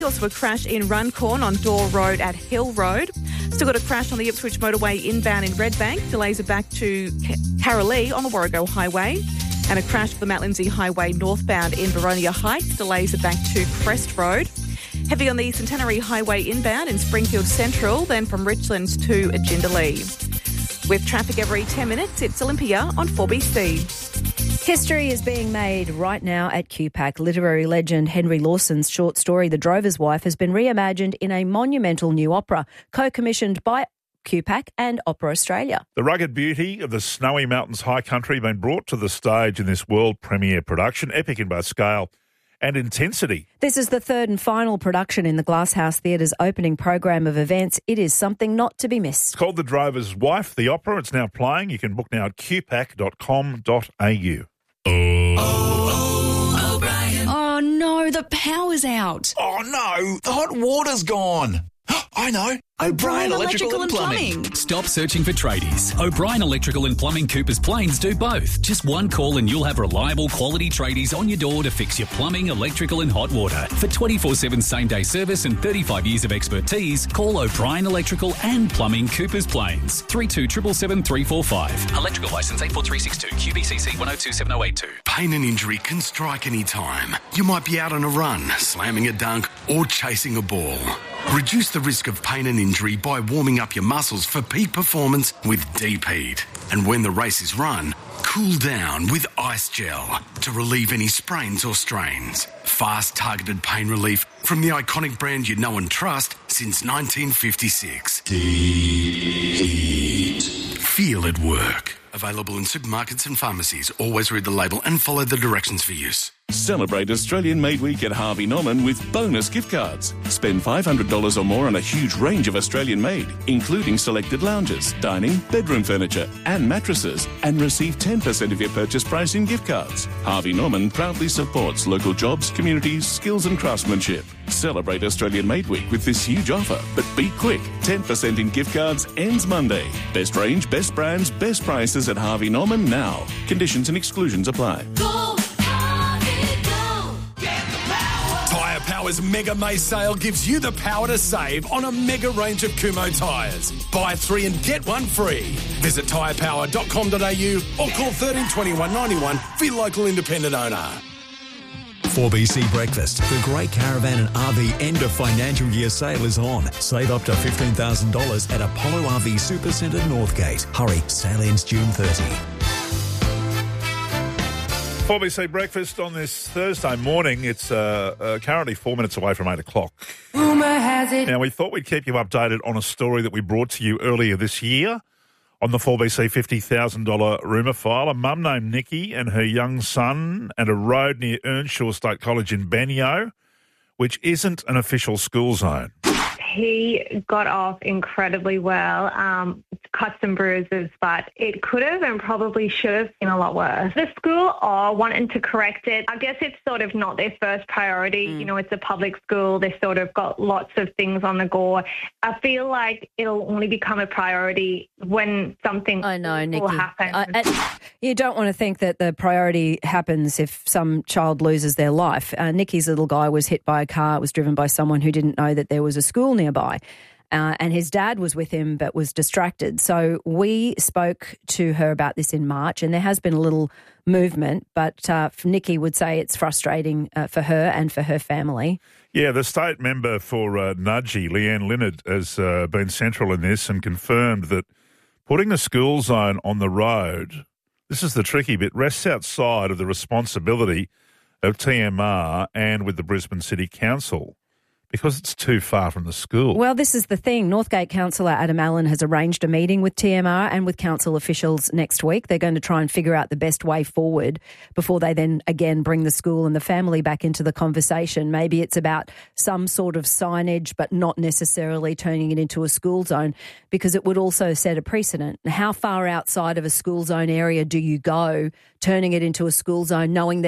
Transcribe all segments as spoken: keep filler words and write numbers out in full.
Also a crash in Runcorn on Door Road at Hill Road. Still got a crash on the Ipswich motorway inbound in Redbank. Delays are back to Carolee on the Warrego Highway. And a crash for the Mount Lindesay Highway northbound in Baronia Heights. Delays are back to Crest Road. Heavy on the Centenary Highway inbound in Springfield Central, then from Richlands to Jindalee. With traffic every ten minutes, it's Olympia on four B C. History is being made right now at Q PAC. Literary legend Henry Lawson's short story, The Drover's Wife, has been reimagined in a monumental new opera, co-commissioned by Q PAC and Opera Australia. The rugged beauty of the snowy mountains high country been brought to the stage in this world premiere production, epic in both scale and intensity. This is the third and final production in the Glasshouse Theatre's opening program of events. It is something not to be missed. It's called The Drover's Wife, the opera. It's now playing. You can book now at q pac dot com dot a u. Oh, oh, O'Brien. Oh, no, the power's out. Oh, no, the hot water's gone. I know. O'Brien Electrical, Electrical and Plumbing. Plumbing. Stop searching for tradies. O'Brien Electrical and Plumbing Coopers Plains do both. Just one call and you'll have reliable quality tradies on your door to fix your plumbing, electrical and hot water. For twenty-four seven same-day service and thirty-five years of expertise, call O'Brien Electrical and Plumbing Coopers Plains. three two seven seven three four five. Electrical licence eight four three six two. Q B C C one oh two seven oh eight two. Pain and injury can strike any time. You might be out on a run, slamming a dunk or chasing a ball. Reduce the risk of pain and injury by warming up your muscles for peak performance with Deep Heat. And when the race is run, cool down with Ice Gel to relieve any sprains or strains. Fast, targeted pain relief from the iconic brand you know and trust since nineteen fifty-six. Deep Heat. Feel it work. Available in supermarkets and pharmacies. Always read the label and follow the directions for use. Celebrate Australian Made Week at Harvey Norman with bonus gift cards. Spend five hundred dollars or more on a huge range of Australian made, including selected lounges, dining, bedroom furniture and mattresses, and receive ten percent of your purchase price in gift cards. Harvey Norman proudly supports local jobs, communities, skills and craftsmanship. Celebrate Australian Made Week with this huge offer, but be quick. ten percent in gift cards ends Monday. Best range, best brands, best prices at Harvey Norman now. Conditions and exclusions apply. Go, Harvey, go. Get the power. Tyre Power's Mega May sale gives you the power to save on a mega range of Kumho tyres. Buy three and get one free. Visit tyre power dot com dot a u or call one three two one nine one for your local independent owner. four B C Breakfast. The Great Caravan and R V end of financial year sale is on. Save up to fifteen thousand dollars at Apollo R V Supercentre Northgate. Hurry, sale ends June thirtieth. four B C Breakfast on this Thursday morning. It's uh, uh, currently four minutes away from eight o'clock. Rumour has it. Now, we thought we'd keep you updated on a story that we brought to you earlier this year on the four B C fifty thousand dollars rumour file. A mum named Nikki and her young son at a road near Earnshaw State College in Benio, which isn't an official school zone. He got off incredibly well, um, cut some bruises, but it could have and probably should have been a lot worse. The school are wanting to correct it. I guess it's sort of not their first priority. Mm. You know, it's a public school. They've sort of got lots of things on the go. I feel like it'll only become a priority when something I know, Nikki. will happen. I, I, you don't want to think that the priority happens if some child loses their life. Uh, Nikki's little guy was hit by a car. It was driven by someone who didn't know that there was a school nearby. Uh, and his dad was with him but was distracted. So we spoke to her about this in March, and there has been a little movement, but uh, Nikki would say it's frustrating uh, for her and for her family. Yeah, the state member for uh, Nudgee, Leanne Linnard, has uh, been central in this and confirmed that putting the school zone on the road, this is the tricky bit, rests outside of the responsibility of T M R and with the Brisbane City Council, because it's too far from the school. Well, this is the thing. Northgate Councillor Adam Allen has arranged a meeting with T M R and with council officials next week. They're going to try and figure out the best way forward before they then again bring the school and the family back into the conversation. Maybe it's about some sort of signage, but not necessarily turning it into a school zone, because it would also set a precedent. How far outside of a school zone area do you go, turning it into a school zone, knowing that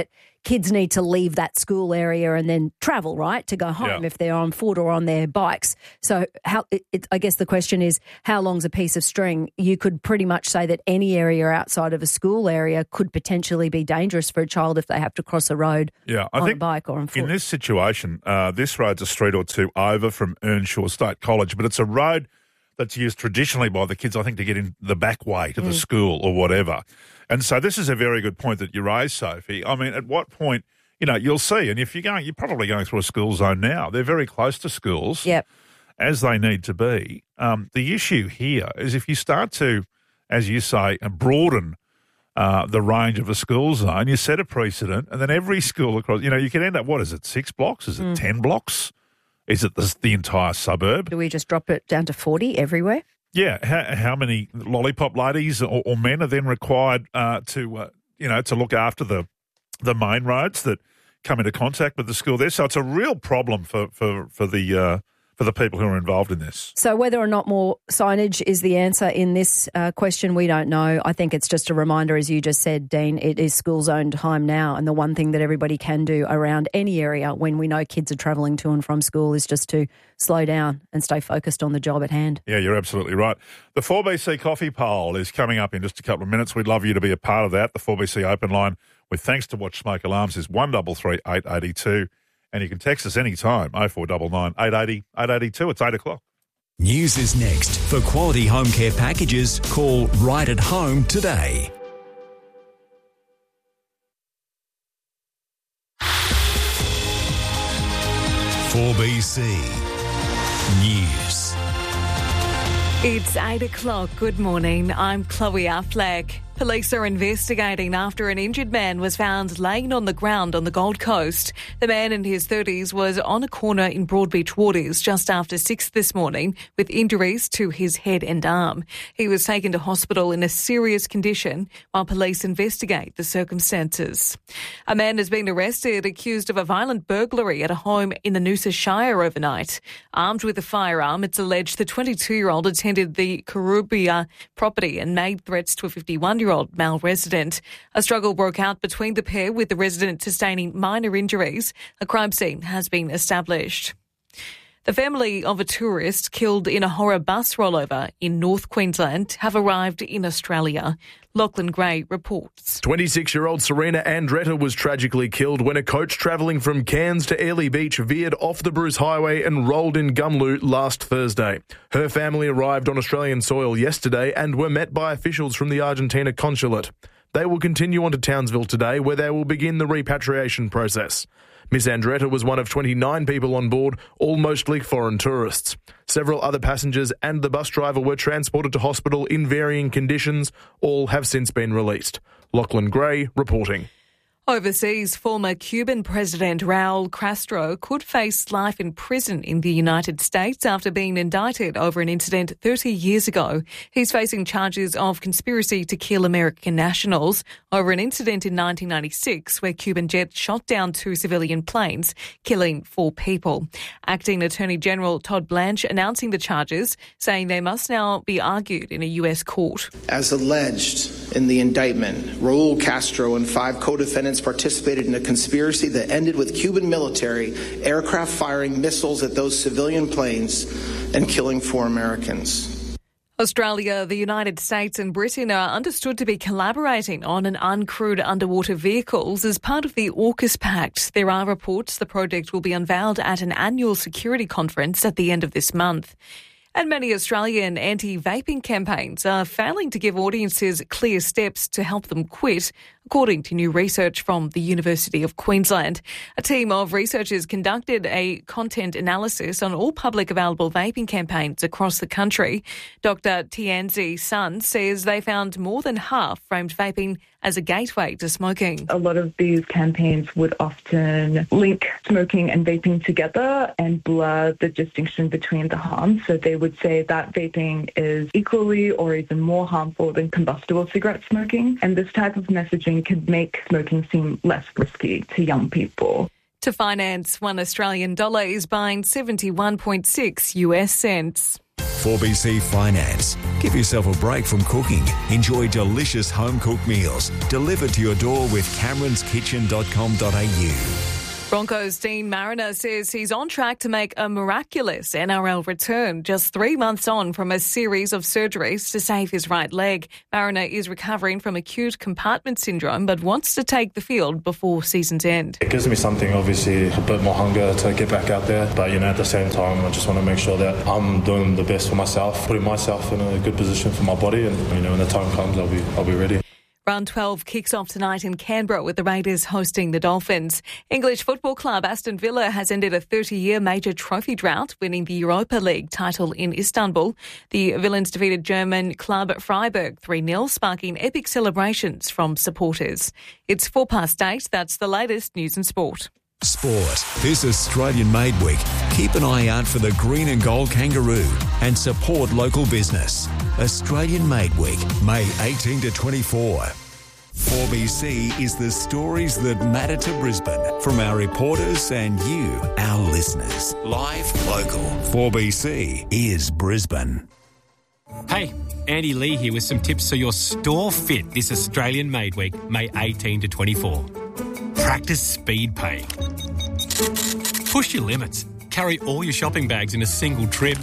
kids need to leave that school area and then travel, right, to go home Yeah. if they're on foot or on their bikes. So how? It, it, I guess the question is, how long's a piece of string? You could pretty much say that any area outside of a school area could potentially be dangerous for a child if they have to cross a road Yeah, I on think a bike or on foot. in this situation, uh, this road's a street or two over from Earnshaw State College, but it's a road that's used traditionally by the kids, I think, to get in the back way to the Mm. school or whatever. And so this is a very good point that you raised, Sophie. I mean, at what point, you know, you'll see, and if you're going, you're probably going through a school zone now. They're very close to schools, Yep. as they need to be. Um, the issue here is if you start to, as you say, broaden uh, the range of a school zone, you set a precedent, and then every school across, you know, you can end up, what is it, six blocks? Is it Mm. ten blocks? Is it the, the entire suburb? Do we just drop it down to forty everywhere? Yeah. How, how many lollipop ladies or, or men are then required uh, to, uh, you know, to look after the the main roads that come into contact with the school there? So it's a real problem for for for the uh, for the people who are involved in this. So whether or not more signage is the answer in this uh, question, we don't know. I think it's just a reminder, as you just said, Dean, it is school zone time now. And the one thing that everybody can do around any area when we know kids are travelling to and from school is just to slow down and stay focused on the job at hand. Yeah, you're absolutely right. The four B C Coffee Poll is coming up in just a couple of minutes. We'd love you to be a part of that. The four B C open line with thanks to Watch Smoke Alarms is one three three eight eight two. And you can text us anytime, oh four nine nine, eight eight zero, eight eight two. It's eight o'clock. News is next. For quality home care packages, call Right at Home today. four B C News. It's eight o'clock. Good morning. I'm Chloe Affleck. Police are investigating after an injured man was found laying on the ground on the Gold Coast. The man in his thirties was on a corner in Broadbeach Waters just after six this morning with injuries to his head and arm. He was taken to hospital in a serious condition while police investigate the circumstances. A man has been arrested accused of a violent burglary at a home in the Noosa Shire overnight. Armed with a firearm, it's alleged the twenty-two-year-old attended the Kurubia property and made threats to a fifty-one-year-old male resident. A struggle broke out between the pair, with the resident sustaining minor injuries. A crime scene has been established. The family of a tourist killed in a horror bus rollover in North Queensland have arrived in Australia. Lachlan Gray reports. twenty-six-year-old Serena Andretta was tragically killed when a coach travelling from Cairns to Airlie Beach veered off the Bruce Highway and rolled in Gumlu last Thursday. Her family arrived on Australian soil yesterday and were met by officials from the Argentina consulate. They will continue on to Townsville today, where they will begin the repatriation process. Miss Andretta was one of twenty-nine people on board, all mostly foreign tourists. Several other passengers and the bus driver were transported to hospital in varying conditions. All have since been released. Lachlan Gray reporting. Overseas, former Cuban President Raul Castro could face life in prison in the United States after being indicted over an incident thirty years ago. He's facing charges of conspiracy to kill American nationals over an incident in nineteen ninety-six where Cuban jets shot down two civilian planes, killing four people. Acting Attorney General Todd Blanche announcing the charges, saying they must now be argued in a U S court. As alleged in the indictment, Raul Castro and five co-defendants participated in a conspiracy that ended with Cuban military aircraft firing missiles at those civilian planes and killing four Americans. Australia, the United States and Britain are understood to be collaborating on an uncrewed underwater vehicles as part of the AUKUS Pact. There are reports the project will be unveiled at an annual security conference at the end of this month. And many Australian anti-vaping campaigns are failing to give audiences clear steps to help them quit, according to new research from the University of Queensland. A team of researchers conducted a content analysis on all public available vaping campaigns across the country. Doctor Tianzi Sun says they found more than half framed vaping as a gateway to smoking. A lot of these campaigns would often link smoking and vaping together and blur the distinction between the harms. So they would say that vaping is equally or even more harmful than combustible cigarette smoking. And this type of messaging could make smoking seem less risky to young people. To finance, one Australian dollar is buying seventy-one point six U S cents. four B C Finance. Give yourself a break from cooking. Enjoy delicious home-cooked meals delivered to your door with camerons kitchen dot com dot a u. Broncos' Dean Mariner says he's on track to make a miraculous N R L return just three months on from a series of surgeries to save his right leg. Mariner is recovering from acute compartment syndrome but wants to take the field before season's end. It gives me something, obviously, a bit more hunger to get back out there. But, you know, at the same time, I just want to make sure that I'm doing the best for myself, putting myself in a good position for my body. And, you know, when the time comes, I'll be, I'll be ready. Round twelve kicks off tonight in Canberra with the Raiders hosting the Dolphins. English football club Aston Villa has ended a thirty-year major trophy drought, winning the Europa League title in Istanbul. The Villains defeated German club Freiburg three nil, sparking epic celebrations from supporters. It's four past eight. That's the latest news and sport. Sport. This Australian Made Week. Keep an eye out for the green and gold kangaroo and support local business. Australian Made Week, May eighteenth to twenty-four. four B C is the stories that matter to Brisbane from our reporters and you, our listeners. Live, local. four B C is Brisbane. Hey, Andy Lee here with some tips so your store fit this Australian Made Week, May eighteenth to twenty-four. Practice speed paying. Push your limits. Carry all your shopping bags in a single trip.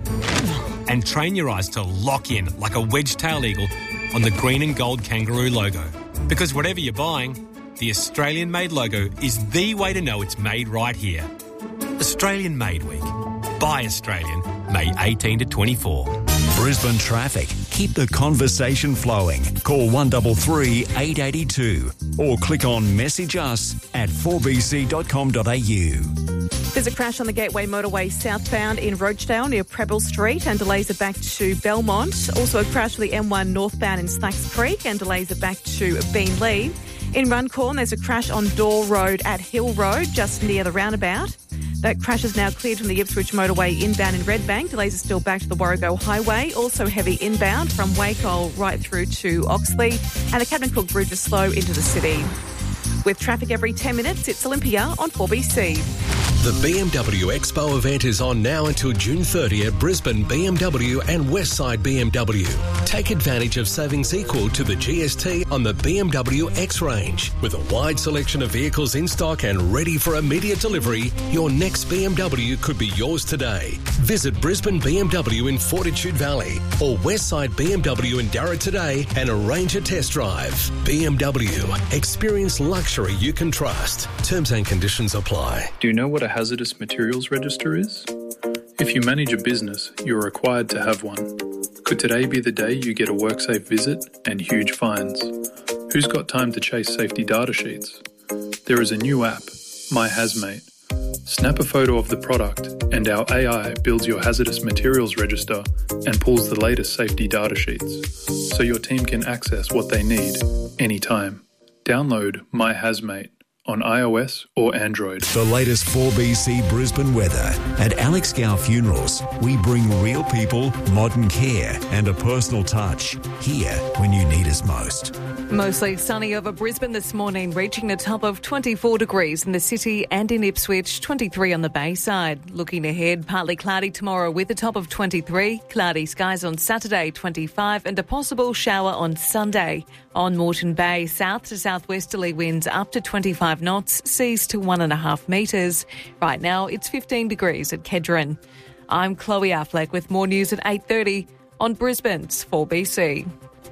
And train your eyes to lock in like a wedge-tailed eagle on the green and gold kangaroo logo. Because whatever you're buying, the Australian Made logo is the way to know it's made right here. Australian Made Week. Buy Australian, May eighteenth to twenty-four. Brisbane traffic. Keep the conversation flowing. Call one three three, eight eight two or click on message us at four b c dot com dot a u. There's a crash on the Gateway Motorway southbound in Rochedale near Preble Street and delays are back to Belmont. Also a crash for the M one northbound in Slacks Creek and delays are back to Beenleigh. In Runcorn, there's a crash on Door Road at Hill Road just near the roundabout. That crash is now cleared from the Ipswich Motorway inbound in Redbank. Delays are still back to the Warrego Highway. Also heavy inbound from Wacol right through to Oxley. And the Captain Cook Bridge is slow into the city. With traffic every ten minutes, it's Olympia on four B C. The B M W Expo event is on now until June thirtieth at Brisbane B M W and Westside B M W. Take advantage of savings equal to the G S T on the B M W X range. With a wide selection of vehicles in stock and ready for immediate delivery, your next B M W could be yours today. Visit Brisbane B M W in Fortitude Valley or Westside B M W in Darra today and arrange a test drive. B M W. Experience luxury you can trust. Terms and conditions apply. Do you know what a hazardous materials register is? If you manage a business, you're required to have one. Could today be the day you get a WorkSafe visit and huge fines? Who's got time to chase safety data sheets? There is a new app, My Hazmate. Snap a photo of the product and our A I builds your hazardous materials register and pulls the latest safety data sheets so your team can access what they need anytime. Download My Hazmate on iOS or Android. The latest four B C Brisbane weather. At Alex Gow Funerals, we bring real people, modern care and a personal touch. Here when you need us most. Mostly sunny over Brisbane this morning, reaching a top of twenty-four degrees in the city and in Ipswich, twenty-three on the Bayside. Looking ahead, partly cloudy tomorrow with a top of twenty-three, cloudy skies on Saturday, twenty-five and a possible shower on Sunday. On Moreton Bay, south to southwesterly winds up to twenty-five knots, seas to one and a half metres. Right now, it's fifteen degrees at Kedron. I'm Chloe Affleck with more news at eight thirty on Brisbane's four B C.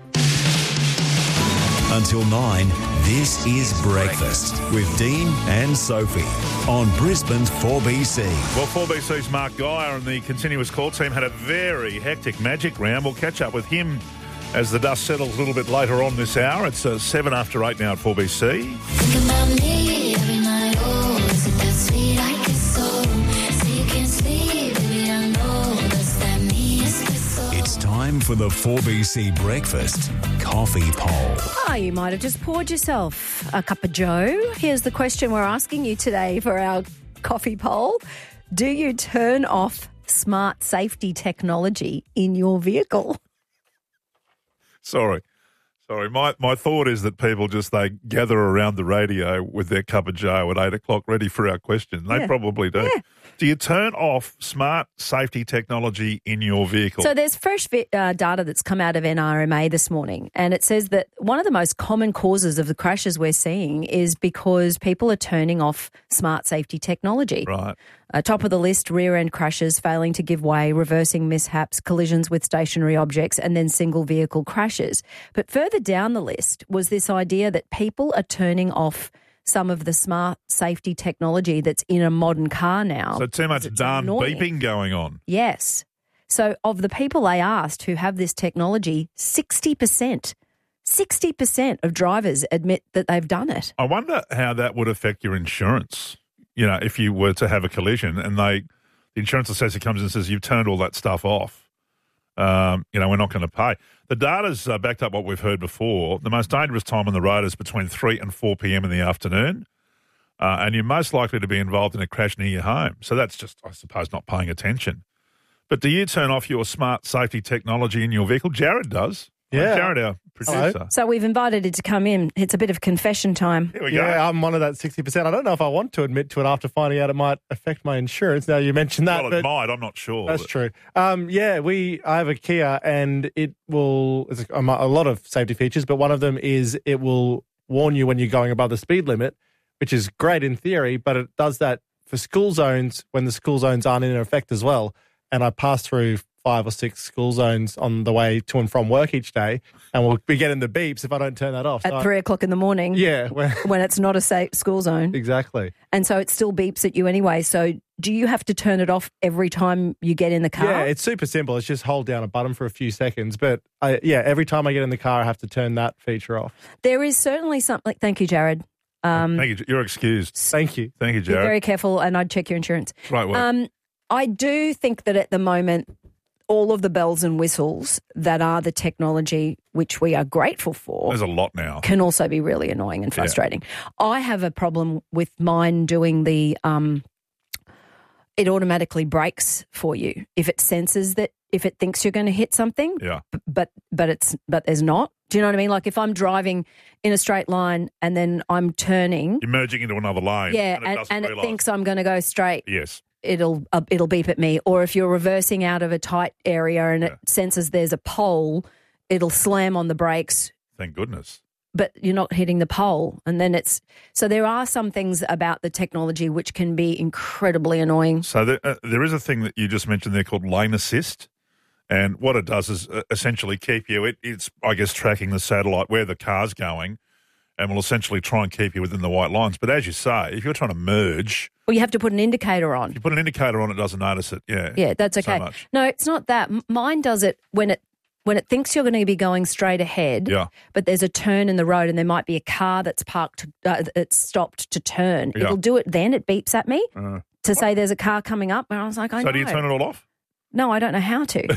Until nine, this is Breakfast with Dean and Sophie on Brisbane's four B C. Well, four B C's Mark Geyer and the continuous call team had a very hectic magic round. We'll catch up with him as the dust settles a little bit later on this hour. It's uh, seven after eight now at four B C. Think about me every night, oh, is it that sweet I get so, so you can't sleep, baby, I know, that's that me espresso. It's time for the four B C Breakfast Coffee Poll. Oh, you might have just poured yourself a cup of joe. Here's the question we're asking you today for our coffee poll. Do you turn off smart safety technology in your vehicle? Sorry. Sorry, my, my thought is that people just, they gather around the radio with their cup of joe at eight o'clock ready for our question. They Yeah. probably do. Yeah. Do you turn off smart safety technology in your vehicle? So there's fresh vi- uh, data that's come out of N R M A this morning, and it says that one of the most common causes of the crashes we're seeing is because people are turning off smart safety technology. Right. Uh, top of the list, rear-end crashes, failing to give way, reversing mishaps, collisions with stationary objects, and then single vehicle crashes. But further down the list was this idea that people are turning off some of the smart safety technology that's in a modern car now. So too much darn annoying. beeping going on. Yes. So of the people I asked who have this technology, sixty percent, sixty percent of drivers admit that they've done it. I wonder how that would affect your insurance. You know, if you were to have a collision and they, the insurance assessor comes in and says, you've turned all that stuff off, um, you know, we're not going to pay. The data's uh, backed up what we've heard before. The most dangerous time on the road is between three and four p.m. in the afternoon, uh, and you're most likely to be involved in a crash near your home. So that's just, I suppose, not paying attention. But do you turn off your smart safety technology in your vehicle? Jared does. Yeah. Jared, our producer. So we've invited it to come in. It's a bit of confession time. Here we go. Yeah, I'm one of that sixty percent. I don't know if I want to admit to it after finding out it might affect my insurance. Now, you mentioned that. Well, but it might. I'm not sure. That's but- true. Um, yeah, we. I have a Kia, and it will. It's a, a lot of safety features, but one of them is it will warn you when you're going above the speed limit, which is great in theory, but it does that for school zones when the school zones aren't in effect as well. And I pass through five or six school zones on the way to and from work each day, and we'll be getting the beeps if I don't turn that off. At So I- three o'clock in the morning. Yeah. When, when it's not a safe school zone. Exactly. And so it still beeps at you anyway. So do you have to turn it off every time you get in the car? Yeah, it's super simple. It's just hold down a button for a few seconds. But I, yeah, every time I get in the car, I have to turn that feature off. There is certainly something. Thank you, Jared. Um, Thank you. You're excused. Thank you. Thank you, Be Jared. very careful, and I'd check your insurance. Right work. Um, I do think that at the moment, all of the bells and whistles that are the technology which we are grateful for There's a lot now. can also be really annoying and Yeah. frustrating. I have a problem with mine doing the um, it automatically brakes for you if it senses that if it thinks you're going to hit something. Yeah. b- But but it's but there's not. Do you know what I mean? Like if I'm driving in a straight line and then I'm turning, You're merging into another lane. yeah, and it, and, doesn't and it realise. thinks I'm going to go straight. Yes. It'll uh, it'll beep at me. Or if you're reversing out of a tight area and it senses there's a pole, it'll slam on the brakes, Thank goodness. but you're not hitting the pole. And then it's so there are some things about the technology which can be incredibly annoying. So there, uh, there is a thing that you just mentioned there called lane assist. And what it does is uh, essentially keep you, it, it's, I guess, tracking the satellite where the car's going and will essentially try and keep you within the white lines. But as you say, if you're trying to merge, Well, you have to put an indicator on. you put an indicator on, it doesn't notice it. Yeah. Yeah, that's okay. So much. No, it's not that. M- Mine does it when it when it thinks you're going to be going straight ahead. Yeah. But there's a turn in the road, and there might be a car that's parked, uh, that's stopped to turn. Yeah. It'll do it then. It beeps at me Uh, to say there's a car coming up, and I was like, I so know. do you turn it all off? No, I don't know how to.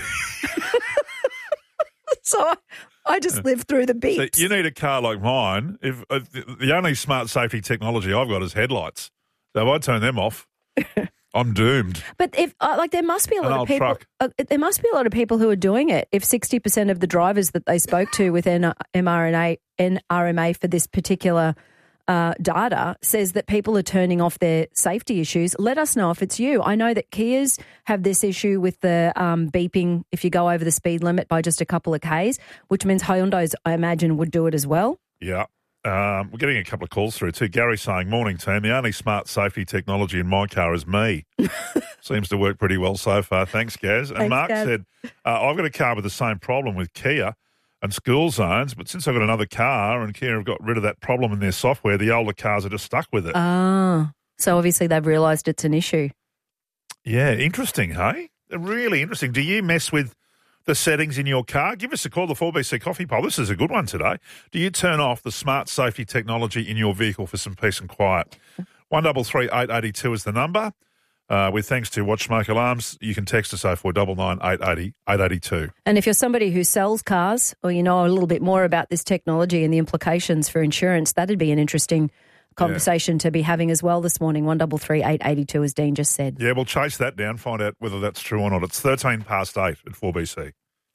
So I, I just live through the beeps. So you need a car like mine. If uh, the, the only smart safety technology I've got is headlights. So if I turn them off, I'm doomed. But if uh, like there must be a An lot of old people, truck. uh, there must be a lot of people who are doing it. If sixty percent of the drivers that they spoke to with N R M A, N R M A for this particular uh, data says that people are turning off their safety issues, let us know if it's you. I know that Kias have this issue with the um, beeping if you go over the speed limit by just a couple of Ks, which means Hyundais, I imagine, would do it as well. Yeah. Um, we're getting a couple of calls through too. Gary saying, morning team, the only smart safety technology in my car is me. Seems to work pretty well so far. Thanks, Gaz. And Thanks, Mark Gaz. said, uh, I've got a car with the same problem with Kia and school zones, but since I've got another car and Kia have got rid of that problem in their software, the older cars are just stuck with it. Ah, so obviously they've realised it's an issue. Yeah, interesting, hey? Really interesting. Do you mess with the settings in your car? Give us a call, the four B C Coffee Poll. This is a good one today. Do you turn off the smart safety technology in your vehicle for some peace and quiet? one double three eight eighty two is the number. Uh, with thanks to Watch Smoke Alarms, you can text us oh four nine nine eight eight oh eight eight two. And if you're somebody who sells cars or you know a little bit more about this technology and the implications for insurance, that'd be an interesting conversation to be having as well this morning. one double three eight eighty two, as Dean just said. Yeah, we'll chase that down, find out whether that's true or not. It's thirteen past eight at four B C.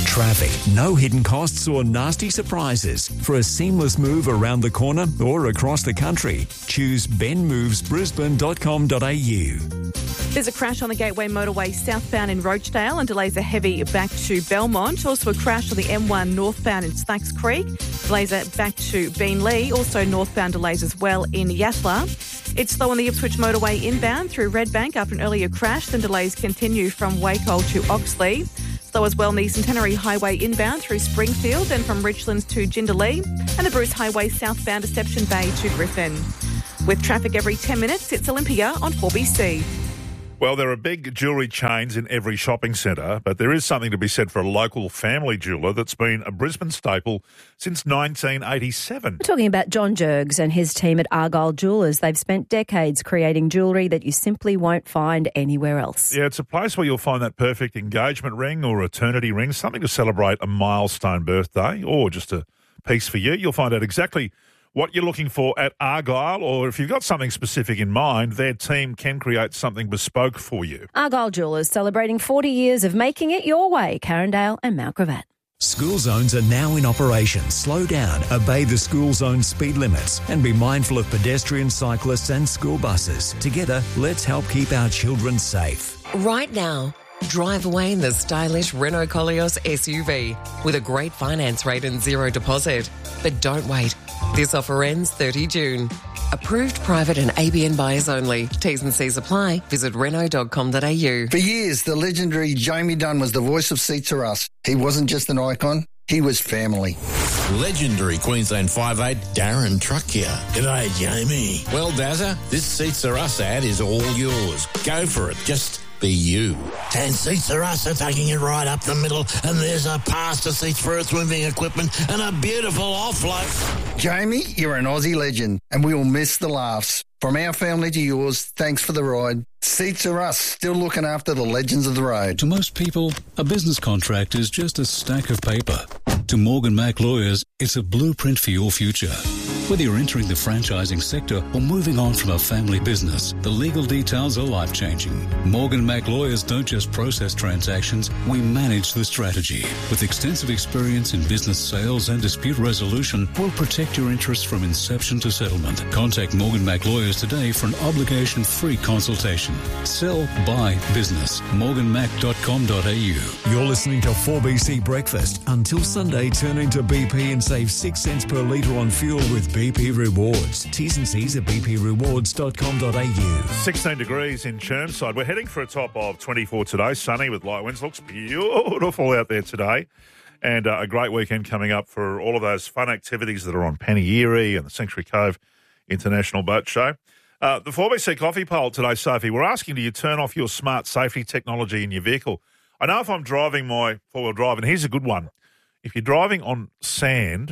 traffic, no hidden costs or nasty surprises. For a seamless move around the corner or across the country, choose ben moves brisbane dot com dot a u. There's a crash on the Gateway Motorway southbound in Roachdale and delays are heavy back to Belmont. Also a crash on the M one northbound in Slacks Creek. Delays are back to Beenleigh. Also northbound delays as well in Yatla. It's slow on the Ipswich Motorway inbound through Redbank after an earlier crash. Then delays continue from Wacol to Oxley. Slow as well on the Centenary Highway inbound through Springfield and from Richlands to Jindalee. And the Bruce Highway southbound Deception Bay to Griffin. With traffic every ten minutes, it's Olympia on four B C. Well, there are big jewellery chains in every shopping centre, but there is something to be said for a local family jeweller that's been a Brisbane staple since nineteen eighty-seven. We're talking about John Jergs and his team at Argyle Jewellers. They've spent decades creating jewellery that you simply won't find anywhere else. Yeah, it's a place where you'll find that perfect engagement ring or eternity ring, something to celebrate a milestone birthday or just a piece for you. You'll find out exactly what you're looking for at Argyle, or if you've got something specific in mind, their team can create something bespoke for you. Argyle Jewellers celebrating forty years of making it your way. Carindale and Mount Gravatt. School zones are now in operation. Slow down, obey the school zone speed limits, and be mindful of pedestrians, cyclists and school buses. Together, let's help keep our children safe. Right now, drive away in the stylish Renault Koleos S U V with a great finance rate and zero deposit. But don't wait. This offer ends thirty June. Approved private and A B N buyers only. T's and C's apply. Visit renault dot com dot a u. For years, the legendary Jamie Dunn was the voice of Seats Are Us. He wasn't just an icon, he was family. Legendary Queensland five eight Darren Truck here. G'day, Jamie. Well, Dazza, this Seats Are Us ad is all yours. Go for it. Just be you. Ten Seats Are Us are taking it right up the middle, and there's a pass to seats for earth-moving equipment and a beautiful offload. Jamie, you're an Aussie legend, and we will miss the laughs. From our family to yours, thanks for the ride. Seats Are Us, still looking after the legends of the road. To most people, a business contract is just a stack of paper. To Morgan Mac Lawyers, it's a blueprint for your future. Whether you're entering the franchising sector or moving on from a family business, the legal details are life-changing. Morgan Mac Lawyers don't just process transactions, we manage the strategy. With extensive experience in business sales and dispute resolution, we'll protect your interests from inception to settlement. Contact Morgan Mac Lawyers today for an obligation-free consultation. Sell, buy, business. morgan mac dot com dot a u. You're listening to four B C Breakfast. Until Sunday, turn into B P and save six cents per litre on fuel with B P Rewards. T's and C's at b p rewards dot com dot a u. sixteen degrees in Chermside. We're heading for a top of twenty-four today. Sunny with light winds. Looks beautiful out there today. And uh, a great weekend coming up for all of those fun activities that are on Penny Erie and the Sanctuary Cove International Boat Show. Uh, the four B C Coffee poll today, Sophie, we're asking, do you turn off your smart safety technology in your vehicle? I know if I'm driving my four-wheel drive, and here's a good one. If you're driving on sand,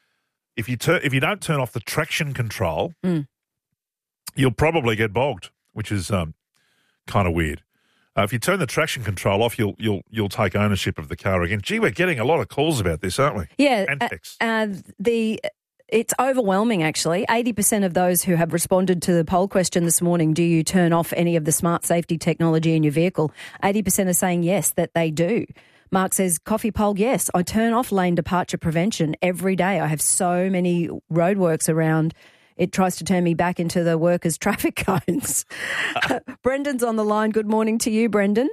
if you turn, if you don't turn off the traction control, mm. you'll probably get bogged, which is um, kind of weird. Uh, if you turn the traction control off, you'll you'll you'll take ownership of the car again. Gee, we're getting a lot of calls about this, aren't we? Yeah, and texts. Uh, uh, the it's overwhelming, actually. eighty percent of those who have responded to the poll question this morning, do you turn off any of the smart safety technology in your vehicle? eighty percent are saying yes, that they do. Mark says, coffee poll, yes, I turn off lane departure prevention every day. I have so many roadworks around. It tries to turn me back into the workers' traffic cones. Brendan's on the line. Good morning to you, Brendan.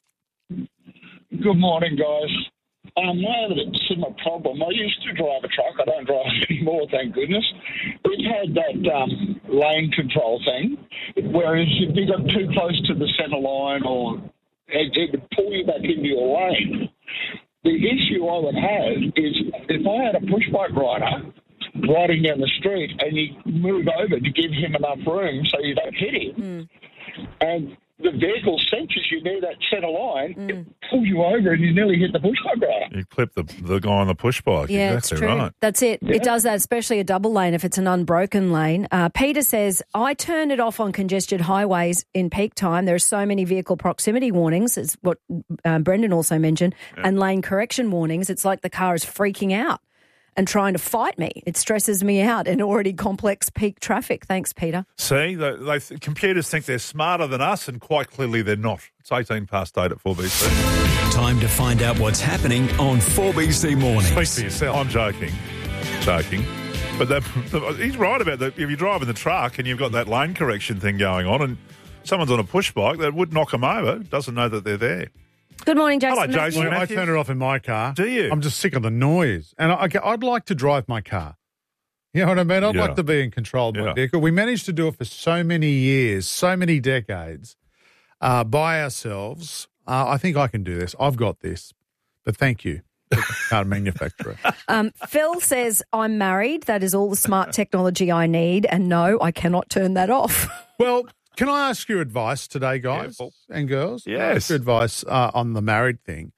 Good morning, guys. Um, I have a similar problem. I used to drive a truck. I don't drive anymore, thank goodness. It had that um, lane control thing, whereas if you got too close to the centre line or it, it would pull you back into your lane. The issue I would have is if I had a push bike rider riding down the street and you move over to give him enough room so you don't hit him, mm. and the vehicle senses you near that centre line, mm. it pulls you over and you nearly hit the push bike rider. You clip the, the guy on the push bike. Yeah, exactly it's true. Right. That's it. Yeah. It does that, especially a double lane if it's an unbroken lane. Uh, Peter says, I turn it off on congested highways in peak time. There are so many vehicle proximity warnings, is what um, Brendan also mentioned, yeah. and lane correction warnings. It's like the car is freaking out. and trying to fight me. It stresses me out in already complex peak traffic. Thanks, Peter. See, they, they, computers think they're smarter than us, and quite clearly they're not. It's eighteen past eight at four B C. Time to find out what's happening on four B C Mornings. Speak for yourself. I'm joking. Joking. But that, he's right about that. If you're driving the truck and you've got that lane correction thing going on and someone's on a push bike, that would knock them over, doesn't know that they're there. Good morning, Jason. Hello, Jason. Matthews. I Matthews. turn it off in my car. Do you? I'm just sick of the noise. And I, I'd like to drive my car. You know what I mean? I'd Yeah. like to be in control of my Yeah. vehicle. We managed to do it for so many years, so many decades, uh, by ourselves. Uh, I think I can do this. I've got this. But thank you, car manufacturer. Um, Phil says, I'm married. That is all the smart technology I need. And no, I cannot turn that off. Well, can I ask your advice today, guys and girls? Can I ask Yes. your advice uh, on the married thing.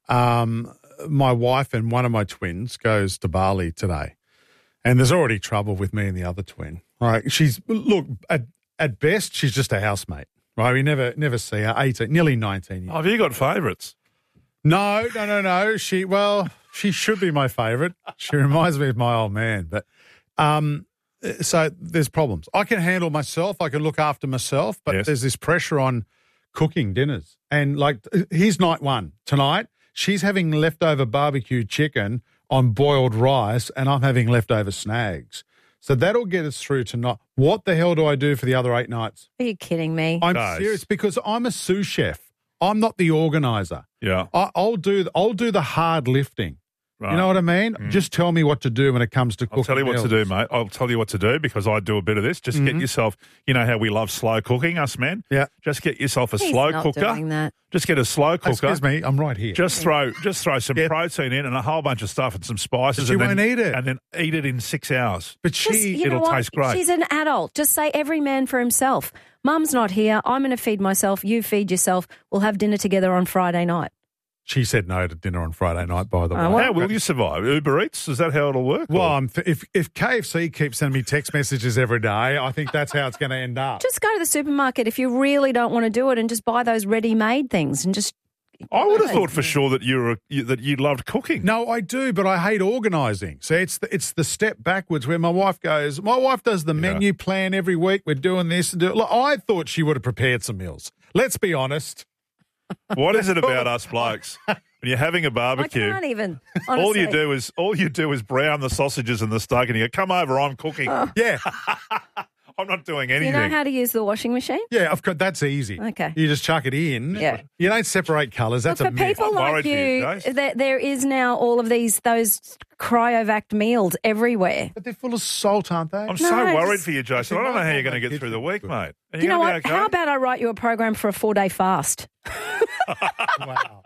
Um, my wife and one of my twins goes to Bali today, and there's already trouble with me and the other twin. All right, she's look at at best she's just a housemate. Right, we never never see her. eighteen, nearly nineteen years. Oh, have you got favourites? No, no, no, no. She well, she should be my favourite. She reminds me of my old man, but um. So there's problems. I can handle myself. I can look after myself, but Yes. there's this pressure on cooking dinners. And like, here's night one. Tonight, she's having leftover barbecue chicken on boiled rice, and I'm having leftover snags. So that'll get us through tonight. What the hell do I do for the other eight nights? Are you kidding me? I'm Guys. serious because I'm a sous chef. I'm not the organizer. Yeah. I, I'll do. I'll do the hard lifting. Right. You know what I mean? Mm. Just tell me what to do when it comes to cooking. I'll tell you what to meals. do, mate. I'll tell you what to do because I do a bit of this. Just get Mhm. yourself, you know how we love slow cooking, us men? Yeah. Just get yourself a He's slow not cooker. doing that. Just get a slow cooker. Excuse me, I'm right here. Just throw just throw some protein in and a whole bunch of stuff and some spices. But she and then, won't eat it. And then eat it in six hours. But Just, she, you know it'll what? taste great. She's an adult. Just say every man for himself. Mum's not here. I'm going to feed myself. You feed yourself. We'll have dinner together on Friday night. she said no to dinner on Friday night, by the way. Oh, well. How will you survive? Uber Eats? Is that how it'll work? Well, or- I'm th- if if K F C keeps sending me text messages every day, I think that's how it's going to end up. Just go to the supermarket if you really don't want to do it and just buy those ready-made things and just... I would have thought for sure that you were you, that you loved cooking. No, I do, but I hate organising. So it's the, it's the step backwards where my wife goes. My wife does the menu plan every week. We're doing this and do. Look, I thought she would have prepared some meals. Let's be honest. What is it about us blokes? When you're having a I barbecue, can't even. all you honestly. do is all you do is brown the sausages and the steak, and you go, "Come over, I'm cooking." Yeah, I'm not doing Do anything. you know how to use the washing machine? yeah, of course, that's easy. Okay. You just chuck it in. Yeah. You don't separate colours. That's But a for myth. people like you, there, there is now all of these, those cryovac meals everywhere. But they're full of salt, aren't they? I'm No, so worried just- for you, Jason. I don't know how you're going to get through the week, mate. Are You know gonna what? be okay? How about I write you a program for a four-day fast? Wow.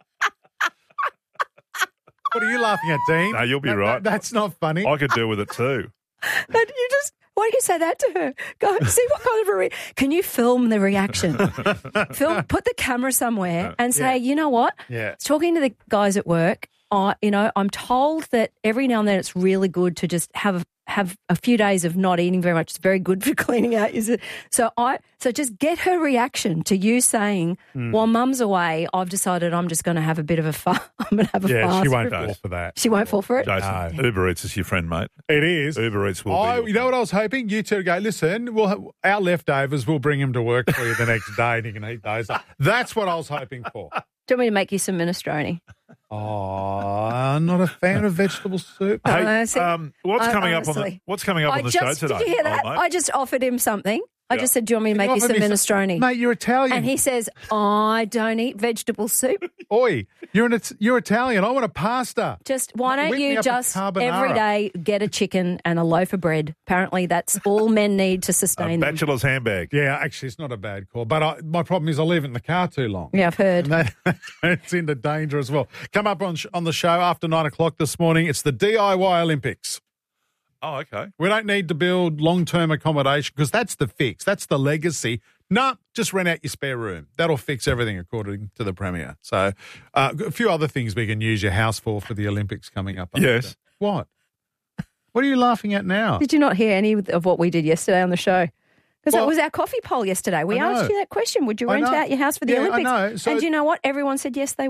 What are you laughing at, Dean? No, you'll be That- right. that- that's not funny. I could deal with it too. But you just, why don't you say that to her? Go see what kind of a re- can you film the reaction? film, put the camera somewhere and say, you know what? Yeah. Talking to the guys at work, I, you know, I'm told that every now and then it's really good to just have have a few days of not eating very much. It's very good for cleaning out. Is it? So I so just get her reaction to you saying, Mm. while Mum's away, I've decided I'm just going to have a bit of a fast. I'm going to have a Yeah, fast. she won't for- fall for that. She won't fall for it. Jason, No. Uber Eats is your friend, mate. It is. Uber Eats will I, be. you know what I was hoping? You two go, listen, we'll have, our leftovers, we'll bring them to work for you the next day and you can eat those. That's what I was hoping for. Do you want me to make you some minestrone? Oh, I'm not a fan of vegetable soup. Hey, Uh, see, um, what's I- coming up on the honestly. What's coming up I on the just, show today? Did you hear that? old mate? I just offered him something. I Yeah. just said, do you want me to make you offer some me some- minestrone? Mate, you're Italian. And he says, I don't eat vegetable soup. Oi, you're an, you're Italian. I want a pasta. Just why don't Whip me you up a just carbonara. every day get a chicken and a loaf of bread? Apparently that's all men need to A sustain them. bachelor's handbag. Yeah, actually, it's not a bad call. But I, my problem is I leave it in the car too long. Yeah, I've heard. And that it's into danger as well. Come up on sh- on the show after nine o'clock this morning. It's the D I Y Olympics. Oh, okay. We don't need to build long-term accommodation because that's the fix. That's the legacy. No, just rent out your spare room. That'll fix everything, according to the Premier. So uh, a few other things we can use your house for for the Olympics coming up. Yes. What? What are you laughing at now? Did you not hear any of what we did yesterday on the show? Because Well, that was our coffee poll yesterday. We I know. asked you that question. Would you I rent know. out your house for the Yeah, I Olympics? know. So- and you know what? Everyone said yes, they would.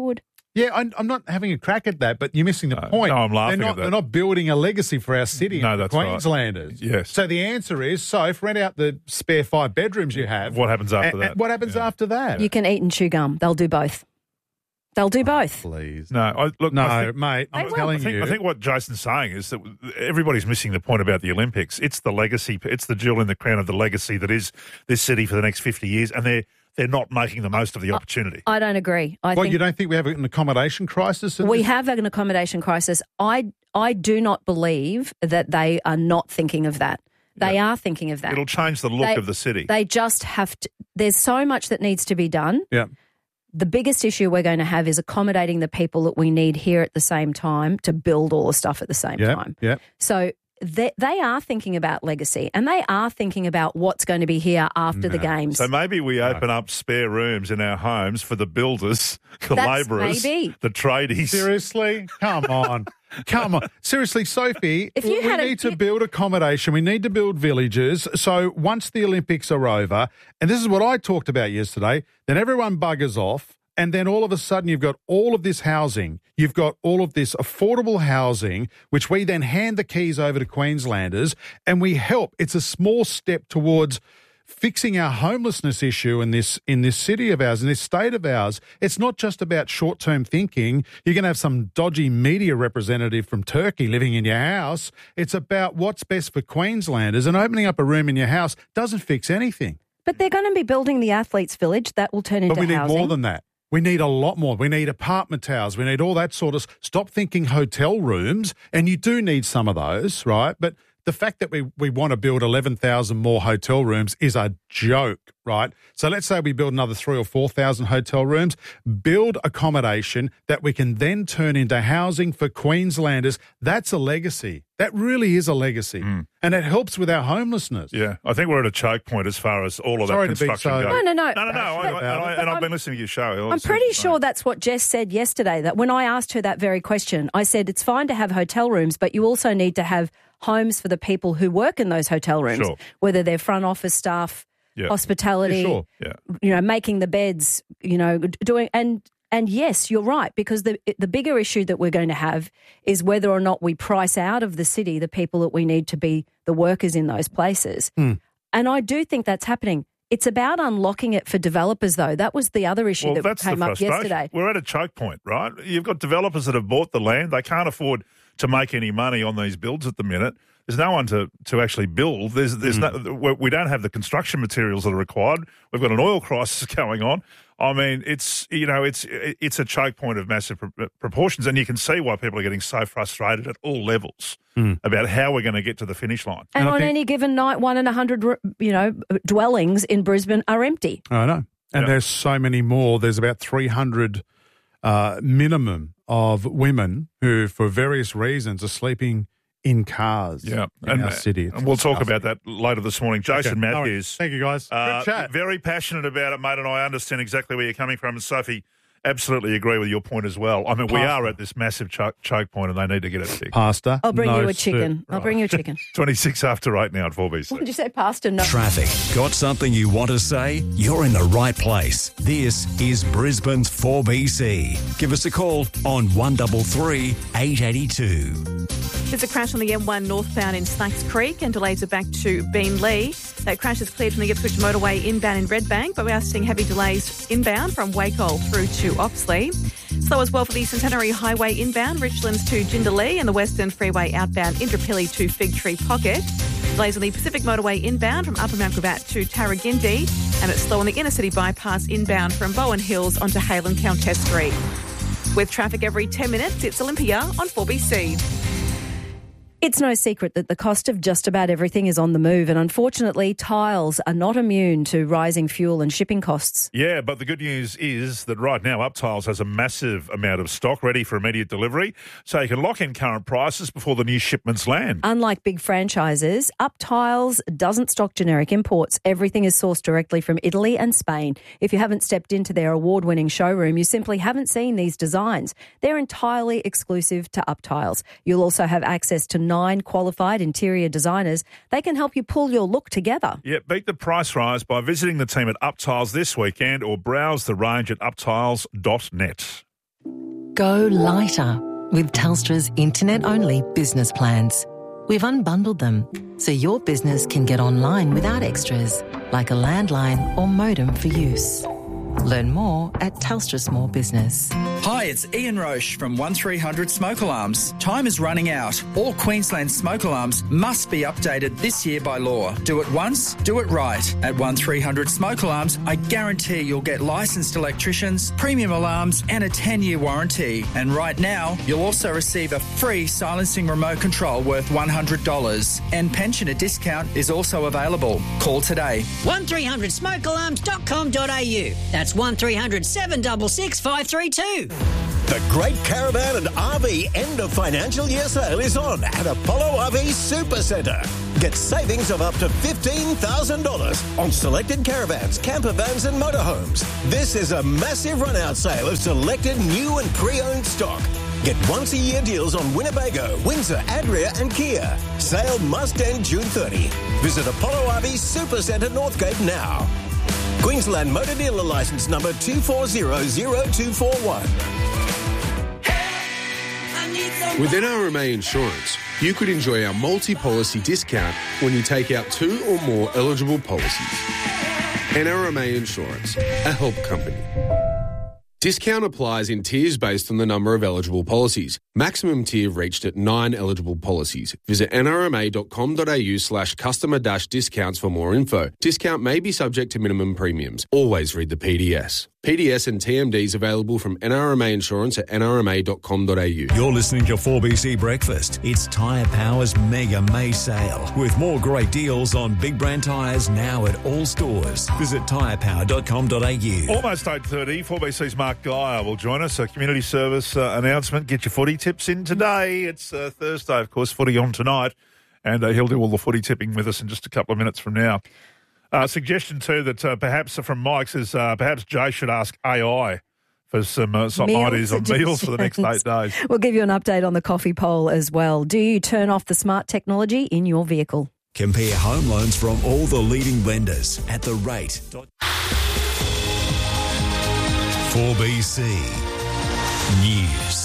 Yeah, I'm, I'm not having a crack at that, but you're missing the point. no, I'm laughing they're not, at that. They're not building a legacy for our city, No, and that's right. Queenslanders. Yes. So the answer is, so rent out the spare five bedrooms you have. What happens after and, that? and what happens after that? You can eat and chew gum. They'll do both. They'll do both. Please. No, I, look, No, I think, mate, I'm I telling think, you. I think what Jason's saying is that everybody's missing the point about the Olympics. It's the legacy. It's the jewel in the crown of the legacy that is this city for the next fifty years, and they're they're not making the most of the opportunity. I don't agree. I What, think you don't think we have an accommodation crisis? in we this? have an accommodation crisis. I I do not believe that they are not thinking of that. They are thinking of that. It'll change the look They- of the city. They just have to. There's so much that needs to be done. Yeah. The biggest issue we're going to have is accommodating the people that we need here at the same time to build all the stuff at the same Yeah. time. Yeah. So they, they are thinking about legacy, and they are thinking about what's going to be here after the games. So maybe we open up spare rooms in our homes for the builders, the That's labourers, maybe. the tradies. Seriously? Come on. Come on. Seriously, Sophie, If you we had a- need to build accommodation. We need to build villages. So once the Olympics are over, and this is what I talked about yesterday, then everyone buggers off. And then all of a sudden, you've got all of this housing. You've got all of this affordable housing, which we then hand the keys over to Queenslanders, and we help. It's a small step towards fixing our homelessness issue in this in this city of ours, in this state of ours. It's not just about short-term thinking. You're going to have some dodgy media representative from Turkey living in your house. It's about what's best for Queenslanders, and opening up a room in your house doesn't fix anything. But they're going to be building the athletes' village. That will turn into But we need housing. more than that. We need a lot more. We need apartment towers. We need all that sort of. Stop thinking hotel rooms, and you do need some of those, right? But the fact that we, we want to build eleven thousand more hotel rooms is a joke, right? So let's say we build another three or four thousand hotel rooms, build accommodation that we can then turn into housing for Queenslanders. That's a legacy. That really is a legacy. And it helps with our homelessness. Yeah, I think we're at a choke point as far as all of Sorry that to be construction so- goes. No, no, no. No, no, no. I, I, and, I, and I've been listening to your show. I'm pretty sure that's what Jess said yesterday, that when I asked her that very question, I said it's fine to have hotel rooms, but you also need to have homes for the people who work in those hotel rooms, Sure. whether they're front office staff, Yeah. hospitality, Yeah, sure. Yeah. you know, making the beds, you know, doing and and yes, you're right, because the the bigger issue that we're going to have is whether or not we price out of the city the people that we need to be the workers in those places. Hmm. And I do think that's happening. It's about unlocking it for developers, though. That was the other issue Well, that that's came the up frustration. yesterday. We're at a choke point, right? You've got developers that have bought the land. They can't afford to make any money on these builds at the minute. There's no one to, to actually build. There's there's Mm. no, we- we don't have the construction materials that are required. We've got an oil crisis going on. I mean, it's you know, it's it's a choke point of massive pro- proportions, and you can see why people are getting so frustrated at all levels Mm. about how we're going to get to the finish line. And, on any given night, one in a hundred, you know, dwellings in Brisbane are empty. I know. And there's so many more. There's about three hundred uh, minimum of women who, for various reasons, are sleeping in cars Yeah, in and, our city. It's and we'll talk disgusting. about that later this morning. Jason Okay, no worries. Matthews. Thank you, guys. Uh, Good chat. Very passionate about it, mate, and I understand exactly where you're coming from. And Sophie, absolutely agree with your point as well. I mean, we Pastor. are at this massive choke, choke point, and they need to get it fixed. Pasta. I'll bring no you a soup. chicken. I'll bring you a chicken. twenty-six after eight now at four B C. What did you say, Pastor? No. Traffic. Got something you want to say? You're in the right place. This is Brisbane's four B C. Give us a call on one three three, eight eight two. There's a crash on the M one northbound in Slacks Creek and delays are back to Beenleigh. That crash is cleared from the Ipswich motorway inbound in Redbank, but we are seeing heavy delays inbound from Wacol through to Oxley. Slow as well for the Centenary Highway inbound, Richlands to Jindalee, and the Western Freeway outbound Indooroopilly to Fig Tree Pocket. Delays on the Pacific motorway inbound from Upper Mount Gravatt to Tarragindi, and it's slow on the inner city bypass inbound from Bowen Hills onto Hale and Countess Street. With traffic every ten minutes, it's Olympia on four B C. It's no secret that the cost of just about everything is on the move, and unfortunately, tiles are not immune to rising fuel and shipping costs. Yeah, but the good news is that right now Uptiles has a massive amount of stock ready for immediate delivery, so you can lock in current prices before the new shipments land. Unlike big franchises, Uptiles doesn't stock generic imports. Everything is sourced directly from Italy and Spain. If you haven't stepped into their award-winning showroom, you simply haven't seen these designs. They're entirely exclusive to Uptiles. You'll also have access to nine qualified interior designers. They can help you pull your look together. Yeah, beat the price rise by visiting the team at Uptiles this weekend or browse the range at uptiles dot net. Go lighter with Telstra's internet-only business plans. We've unbundled them so your business can get online without extras, like a landline or modem for use. Learn more at Telstra Small Business. Hi, it's Ian Roche from one three hundred Smoke Alarms. Time is running out. All Queensland smoke alarms must be updated this year by law. Do it once, do it right. At one three hundred Smoke Alarms, I guarantee you'll get licensed electricians, premium alarms and a ten-year warranty. And right now, you'll also receive a free silencing remote control worth one hundred dollars. And pensioner discount is also available. Call today. one three hundred smoke alarms dot com dot a u. That's one three hundred seven six six five three two. The Great Caravan and R V end of financial year sale is on at Apollo R V Super Centre. Get savings of up to fifteen thousand dollars on selected caravans, camper vans and motorhomes. This is a massive run-out sale of selected new and pre-owned stock. Get once-a-year deals on Winnebago, Windsor, Adria and Kia. Sale must end June thirtieth. Visit Apollo R V Super Centre Northgate now. Queensland Motor Dealer Licence number two four zero zero two four one. With N R M A Insurance, you could enjoy our multi-policy discount when you take out two or more eligible policies. N R M A Insurance, a help company. Discount applies in tiers based on the number of eligible policies. Maximum tier reached at nine eligible policies. Visit n r m a dot com dot a u slash customer dash discounts for more info. Discount may be subject to minimum premiums. Always read the P D S. P D S and T M Ds available from N R M A Insurance at n r m a dot com dot a u. You're listening to four B C Breakfast. It's Tyre Power's Mega May Sale with more great deals on big brand tyres now at all stores. Visit tyre power dot com dot a u. Almost eight thirty, four B C's Mark Geyer will join us. A community service uh, announcement. Get your footy tips in today. It's uh, Thursday, of course, footy on tonight. And uh, he'll do all the footy tipping with us in just a couple of minutes from now. Uh, suggestion too that uh, perhaps from Mike's is uh, perhaps Jay should ask A I for some, uh, some Meal ideas on meals for the next eight days. We'll give you an update on the coffee poll as well. Do you turn off the smart technology in your vehicle? Compare home loans from all the leading lenders at the rate. four B C News.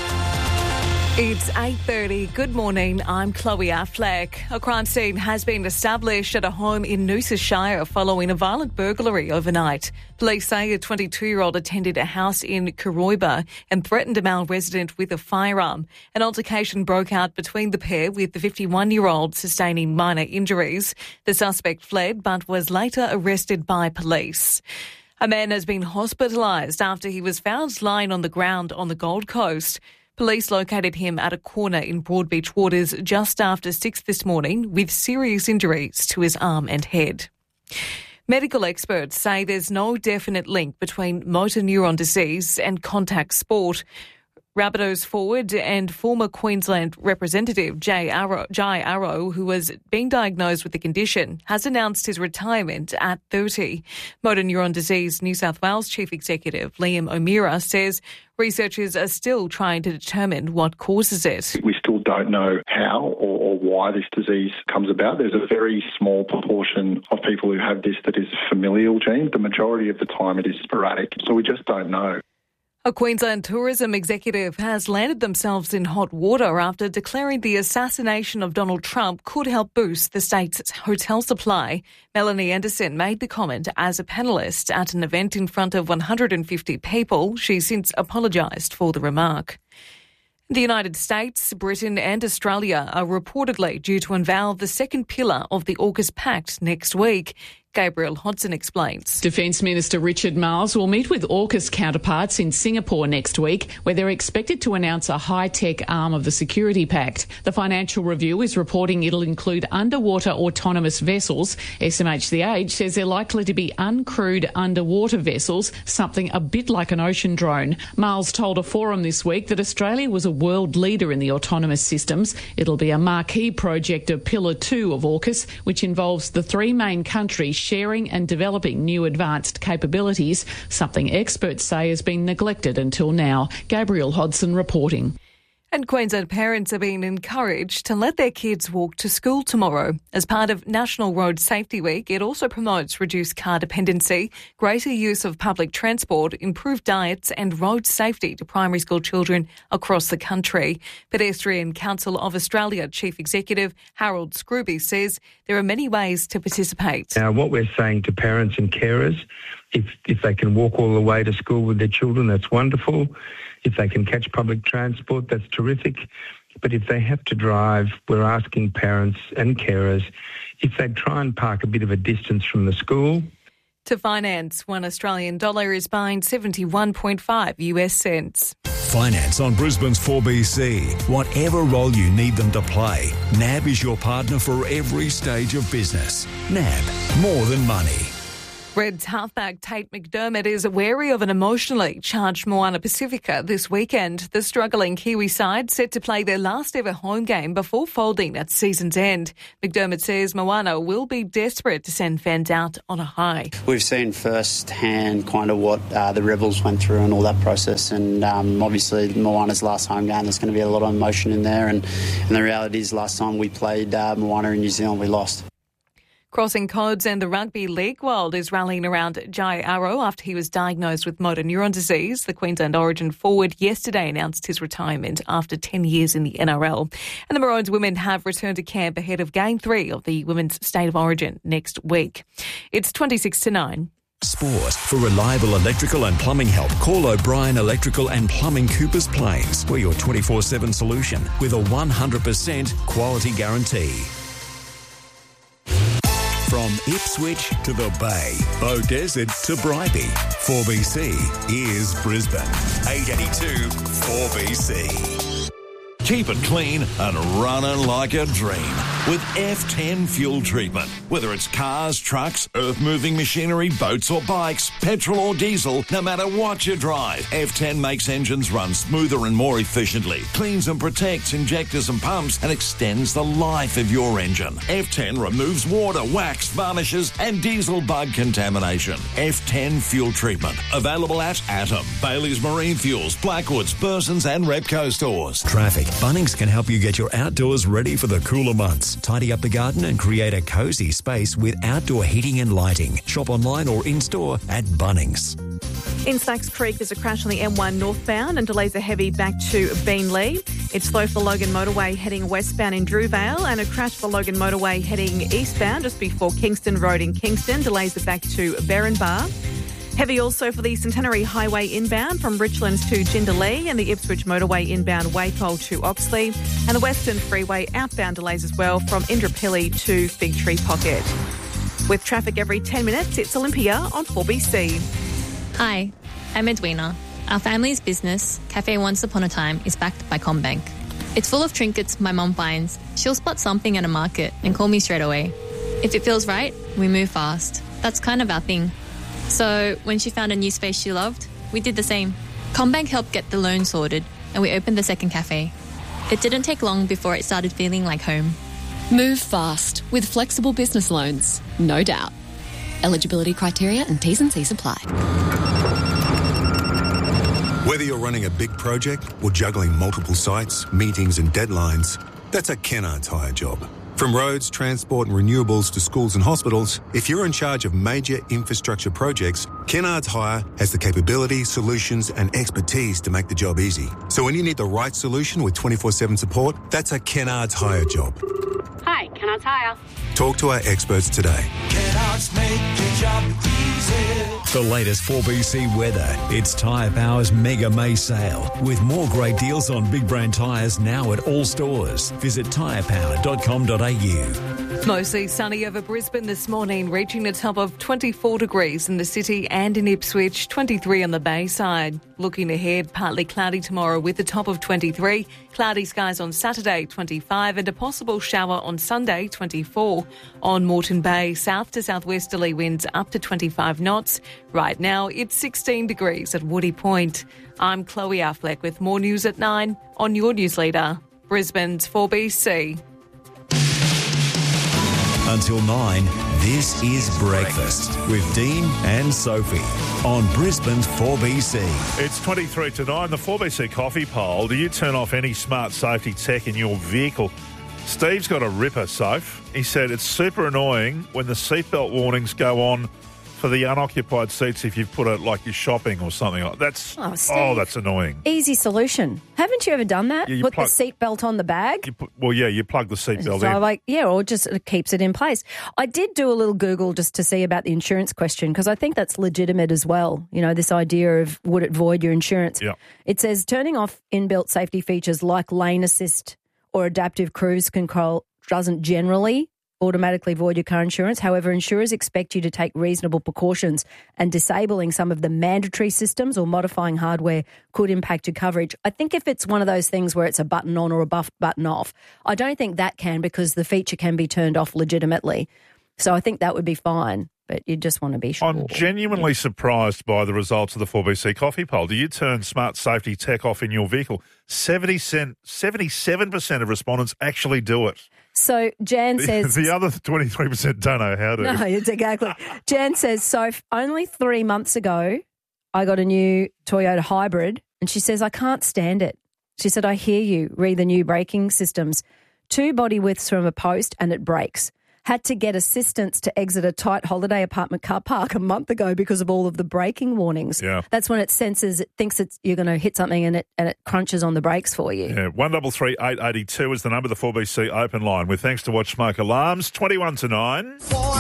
It's eight thirty. Good morning. I'm Chloe Affleck. A crime scene has been established at a home in Noosa Shire following a violent burglary overnight. Police say a twenty-two-year-old attended a house in Koroiba and threatened a male resident with a firearm. An altercation broke out between the pair, with the fifty-one-year-old sustaining minor injuries. The suspect fled but was later arrested by police. A man has been hospitalised after he was found lying on the ground on the Gold Coast. Police located him at a corner in Broadbeach Waters just after six this morning with serious injuries to his arm and head. Medical experts say there's no definite link between motor neuron disease and contact sport. Rabbitohs forward and former Queensland representative Jay Arrow, Jai Arrow, who was being diagnosed with the condition, has announced his retirement at thirty. Motor neuron disease New South Wales Chief Executive Liam O'Meara says researchers are still trying to determine what causes it. We still don't know how or, or why this disease comes about. There's a very small proportion of people who have this that is familial gene. The majority of the time it is sporadic, so we just don't know. A Queensland tourism executive has landed themselves in hot water after declaring the assassination of Donald Trump could help boost the state's hotel supply. Melanie Anderson made the comment as a panellist at an event in front of one hundred fifty people. She's since apologised for the remark. The United States, Britain and Australia are reportedly due to unveil the second pillar of the AUKUS Pact next week. Gabriel Hodson explains. Defence Minister Richard Marles will meet with AUKUS counterparts in Singapore next week, where they're expected to announce a high-tech arm of the Security Pact. The Financial Review is reporting it'll include underwater autonomous vessels. S M H C H says they're likely to be uncrewed underwater vessels, something a bit like an ocean drone. Marles told a forum this week that Australia was a world leader in the autonomous systems. It'll be a marquee project of Pillar two of AUKUS, which involves the three main countries sharing and developing new advanced capabilities, something experts say has been neglected until now. Gabriel Hodson reporting. And Queensland parents are being encouraged to let their kids walk to school tomorrow. As part of National Road Safety Week, it also promotes reduced car dependency, greater use of public transport, improved diets and road safety to primary school children across the country. Pedestrian Council of Australia Chief Executive Harold Scrooby says there are many ways to participate. Now, what we're saying to parents and carers, if, if they can walk all the way to school with their children, that's wonderful. If they can catch public transport, that's terrific. But if they have to drive, we're asking parents and carers if they try and park a bit of a distance from the school. To finance, one Australian dollar is buying seventy-one point five US cents. Finance on Brisbane's four B C. Whatever role you need them to play, N A B is your partner for every stage of business. N A B, more than money. Reds halfback Tate McDermott is wary of an emotionally charged Moana Pacifica this weekend. The struggling Kiwi side set to play their last ever home game before folding at season's end. McDermott says Moana will be desperate to send fans out on a high. We've seen firsthand kind of what uh, the Rebels went through and all that process, and um, obviously Moana's last home game, there's going to be a lot of emotion in there, and, and the reality is last time we played uh, Moana in New Zealand, we lost. Crossing codes and the rugby league world is rallying around Jai Arrow after he was diagnosed with motor neuron disease. The Queensland Origin forward yesterday announced his retirement after ten years in the N R L. And the Maroons women have returned to camp ahead of Game three of the Women's State of Origin next week. It's twenty-six to nine. Sport. For reliable electrical and plumbing help, call O'Brien Electrical and Plumbing Coopers Plains. We're your twenty-four seven solution with a one hundred percent quality guarantee. From Ipswich to the Bay, Beaudesert to Bribie, four B C is Brisbane. eight eighty-two four B C. Keep it clean and running like a dream with F ten fuel treatment. Whether it's cars, trucks, earth-moving machinery, boats or bikes, petrol or diesel, no matter what you drive, F ten makes engines run smoother and more efficiently, cleans and protects injectors and pumps, and extends the life of your engine. F ten removes water, wax, varnishes and diesel bug contamination. F ten fuel treatment. Available at Atom, Bailey's Marine Fuels, Blackwoods, Burson's and Repco stores. Traffic. Bunnings can help you get your outdoors ready for the cooler months. Tidy up the garden and create a cosy space with outdoor heating and lighting. Shop online or in-store at Bunnings. In Sacks Creek, there's a crash on the M one northbound and delays are heavy back to Beenleigh. It's slow for Logan Motorway heading westbound in Drewvale, and a crash for Logan Motorway heading eastbound just before Kingston Road in Kingston. Delays are back to Berrinbar. Heavy also for the Centenary Highway inbound from Richlands to Jindalee, and the Ipswich Motorway inbound Wacol to Oxley, and the Western Freeway outbound delays as well from Indooroopilly to Fig Tree Pocket. With traffic every ten minutes, it's Olympia on four B C. Hi, I'm Edwina. Our family's business, Cafe Once Upon a Time, is backed by CommBank. It's full of trinkets my mum finds. She'll spot something at a market and call me straight away. If it feels right, we move fast. That's kind of our thing. So when she found a new space she loved, we did the same. CommBank helped get the loan sorted and we opened the second cafe. It didn't take long before it started feeling like home. Move fast with flexible business loans, no doubt. Eligibility criteria and T's and C's apply. Whether you're running a big project or juggling multiple sites, meetings and deadlines, that's a Kennards Hire job. From roads, transport and renewables to schools and hospitals, if you're in charge of major infrastructure projects, Kennards Hire has the capability, solutions and expertise to make the job easy. So when you need the right solution with twenty-four seven support, that's a Kennards Hire job. Hi, Kennards Hire. Talk to our experts today. Kennards make your job easy. The latest four B C weather. It's Tyre Power's Mega May Sale with more great deals on big brand tyres now at all stores. Visit tyre power dot com dot a u. Mostly sunny over Brisbane this morning, reaching a top of twenty-four degrees in the city and in Ipswich, twenty-three on the Bayside. Looking ahead, partly cloudy tomorrow with a top of twenty-three, cloudy skies on Saturday, twenty-five, and a possible shower on Sunday, twenty-four. On Moreton Bay, south to southwesterly winds up to twenty-five knots. Right now, it's sixteen degrees at Woody Point. I'm Chloe Affleck with more news at nine on your news leader, Brisbane's four B C. Until nine, This is Breakfast with Dean and Sophie on Brisbane's four B C. It's twenty-three to nine, the four B C coffee poll. Do you turn off any smart safety tech in your vehicle? Steve's got a ripper, Soph. He said it's super annoying when the seatbelt warnings go on for the unoccupied seats if you've put it like you're shopping or something. Like that's Oh, Steve. oh, that's annoying. Easy solution. Haven't you ever done that? Yeah, you Put plug- the seatbelt on the bag? You put, well, yeah, you plug the seatbelt So in. like, yeah, or just it keeps it in place. I did do a little Google just to see about the insurance question because I think that's legitimate as well. You know, this idea of would it void your insurance? Yeah. It says turning off inbuilt safety features like lane assist or adaptive cruise control doesn't generally automatically void your car insurance. However, insurers expect you to take reasonable precautions, and disabling some of the mandatory systems or modifying hardware could impact your coverage. I think if it's one of those things where it's a button on or a buff button off, I don't think that can, because the feature can be turned off legitimately. So I think that would be fine, but you just want to be sure. I'm genuinely surprised by the results of the four B C coffee poll. Do you turn smart safety tech off in your vehicle? seventy-seven percent of respondents actually do it. So Jan says... The other twenty-three percent don't know how to. No, it's exactly. Jan says, so only three months ago, I got a new Toyota hybrid, and she says, I can't stand it. She said, I hear you, read the new braking systems. Two body widths from a post, and it brakes. Had to get assistance to exit a tight holiday apartment car park a month ago because of all of the braking warnings. Yeah. That's when it senses, it thinks it's you're going to hit something, and it and it crunches on the brakes for you. Yeah, one double three eight eighty two is the number of the four B C open line. With thanks to Watch Smoke Alarms, twenty one to nine.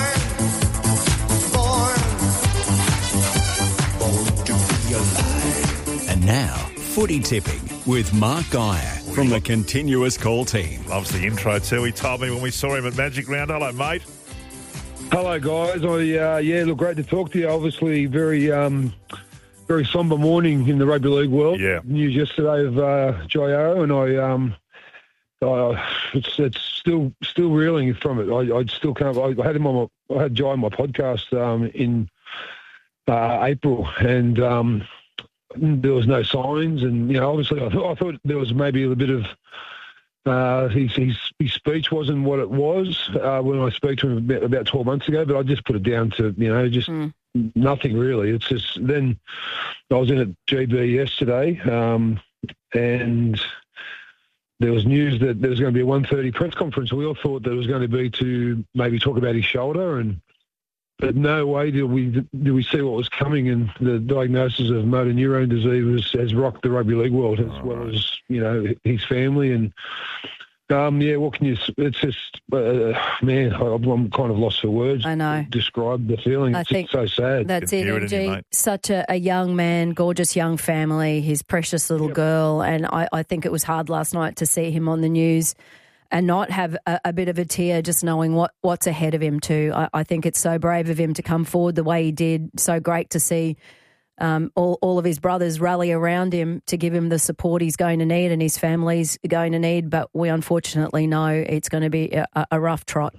And now, footy tipping with Mark Geyer from the Continuous Call team. Loves the intro too. He told me when we saw him at Magic Round. Hello, mate. Hello, guys. I uh, yeah, look, great to talk to you. Obviously, very um, very sombre morning in the rugby league world. Yeah. News yesterday of uh, Jai Arrow, and I um, I, it's it's still still reeling from it. I, I still can't. I, I had him on my I had Jai on my podcast um, in uh, April, and um, there was no signs. And you know, obviously, I thought I thought there was maybe a bit of. Uh, his, his his speech wasn't what it was uh, when I spoke to him about, about twelve months ago, but I just put it down to, you know, just mm. nothing really. It's just then I was in at G B yesterday um, and there was news that there was going to be a one thirty press conference. We all thought that it was going to be to maybe talk about his shoulder, and but no way did we did we see what was coming, and the diagnosis of motor neurone disease was, has rocked the rugby league world, as well right. as, you know, his family. And um, yeah, what can you? It's just uh, man, I'm kind of lost for words. I know. To describe the feeling. I it's think just so sad. That's it, it M G. Such a, a young man, gorgeous young family, his precious little yep. girl, and I, I think it was hard last night to see him on the news and not have a, a bit of a tear, just knowing what, what's ahead of him too. I, I think it's so brave of him to come forward the way he did. So great to see um, all, all of his brothers rally around him to give him the support he's going to need and his family's going to need. But we unfortunately know it's going to be a, a rough trot.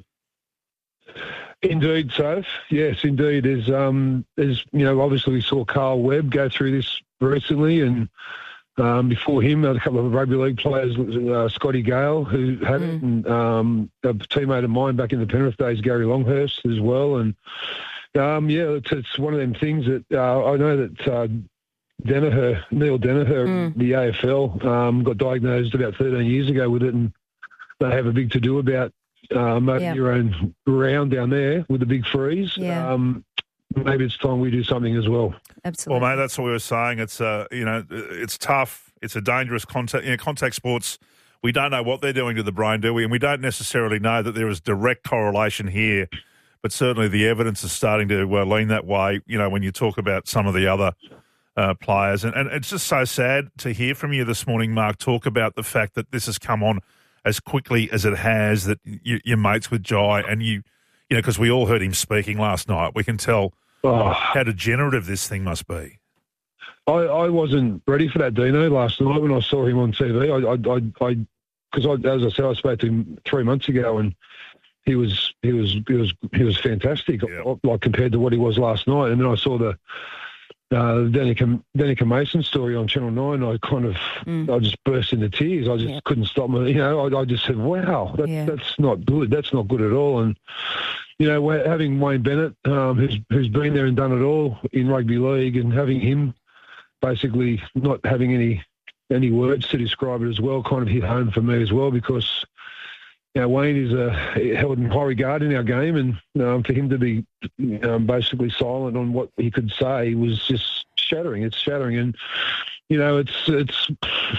Indeed, Soph. Yes, indeed. There's, um, there's, you know, obviously we saw Carl Webb go through this recently, and Um, before him, there was a couple of rugby league players, uh, Scotty Gale, who had mm. it, and um, a teammate of mine back in the Penrith days, Gary Longhurst, as well. And um, yeah, it's, it's one of them things that uh, I know that uh, Danaher, Neil Danaher, mm. the A F L, um, got diagnosed about thirteen years ago with it, and they have a big to do about uh, motor yeah. neurone round down there with the big freeze. Yeah. Um, maybe it's time we do something as well. Absolutely. Well, mate, that's what we were saying. It's uh, you know, it's tough. It's a dangerous contact. You know, contact sports. We don't know what they're doing to the brain, do we? And we don't necessarily know that there is direct correlation here. But certainly, the evidence is starting to uh, lean that way. You know, when you talk about some of the other uh, players, and, and it's just so sad to hear from you this morning, Mark. Talk about the fact that this has come on as quickly as it has. That you, you're mates with Jai, and you, you know, because we all heard him speaking last night. We can tell. Oh. How degenerative this thing must be. I, I wasn't ready for that, Dino, last night when I saw him on T V. I, I, I, because I, as I said, I spoke to him three months ago, and he was, he was, he was, he was fantastic. Yeah. Like compared to what he was last night. And then I saw the, uh, the Danica, Danica Mason story on Channel nine, I kind of, mm. I just burst into tears. I just yeah. couldn't stop my, you know, I, I just said, wow, that, yeah. that's not good. That's not good at all. And, you know, having Wayne Bennett, um, who's who's been there and done it all in rugby league, and having him basically not having any any words to describe it as well, kind of hit home for me as well, because, you know, Wayne is uh, held in high regard in our game, and um, for him to be um, basically silent on what he could say was just shattering. It's shattering, and you know, it's it's.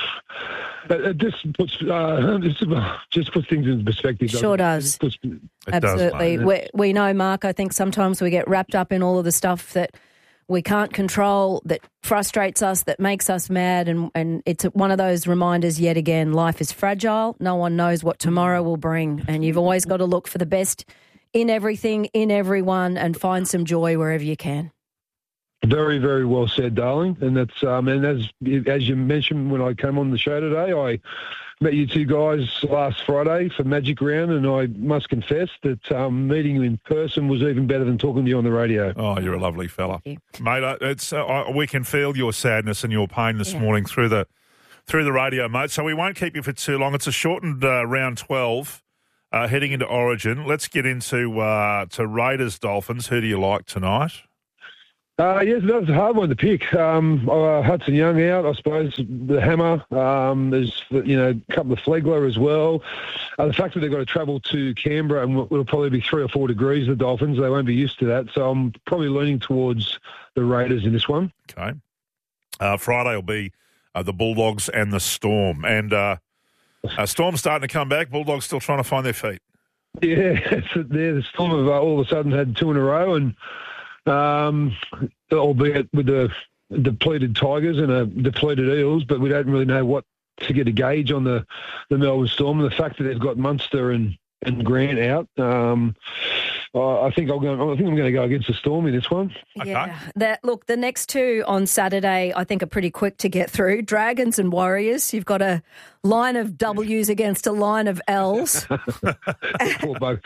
It just puts uh, just puts things into perspective. Sure does. It puts, it Absolutely. Does, we, we know, Mark, I think sometimes we get wrapped up in all of the stuff that we can't control, that frustrates us, that makes us mad, and, and it's one of those reminders yet again, life is fragile. No one knows what tomorrow will bring, and you've always got to look for the best in everything, in everyone, and find some joy wherever you can. Very, very well said, darling. And that's um, and as as you mentioned when I came on the show today, I met you two guys last Friday for Magic Round, and I must confess that um, meeting you in person was even better than talking to you on the radio. Oh, you're a lovely fella, mate. It's uh, we can feel your sadness and your pain this yeah. morning through the through the radio, mate. So we won't keep you for too long. It's a shortened uh, round twelve uh, heading into Origin. Let's get into uh, to Raiders Dolphins. Who do you like tonight? Uh, yes, that was a hard one to pick. Um, uh, Hudson Young out, I suppose. The hammer. Um, there's, you know, a couple of Flegler as well. Uh, the fact that they've got to travel to Canberra and it'll probably be three or four degrees, the Dolphins, they won't be used to that. So I'm probably leaning towards the Raiders in this one. Okay. Uh, Friday will be uh, the Bulldogs and the Storm. And uh, uh, Storm's starting to come back. Bulldogs still trying to find their feet. Yeah, there. The Storm have uh, all of a sudden had two in a row, and Um, albeit with the depleted Tigers and a depleted Eels, but we don't really know what to get a gauge on the, the Melbourne Storm. And the fact that they've got Munster and, and Grant out, um, uh, I think I'll go. I think I'm going to go against the Storm in this one. Yeah. Okay. That, look, the next two on Saturday, I think, are pretty quick to get through. Dragons and Warriors. You've got a line of W's against a line of L's. Poor bug.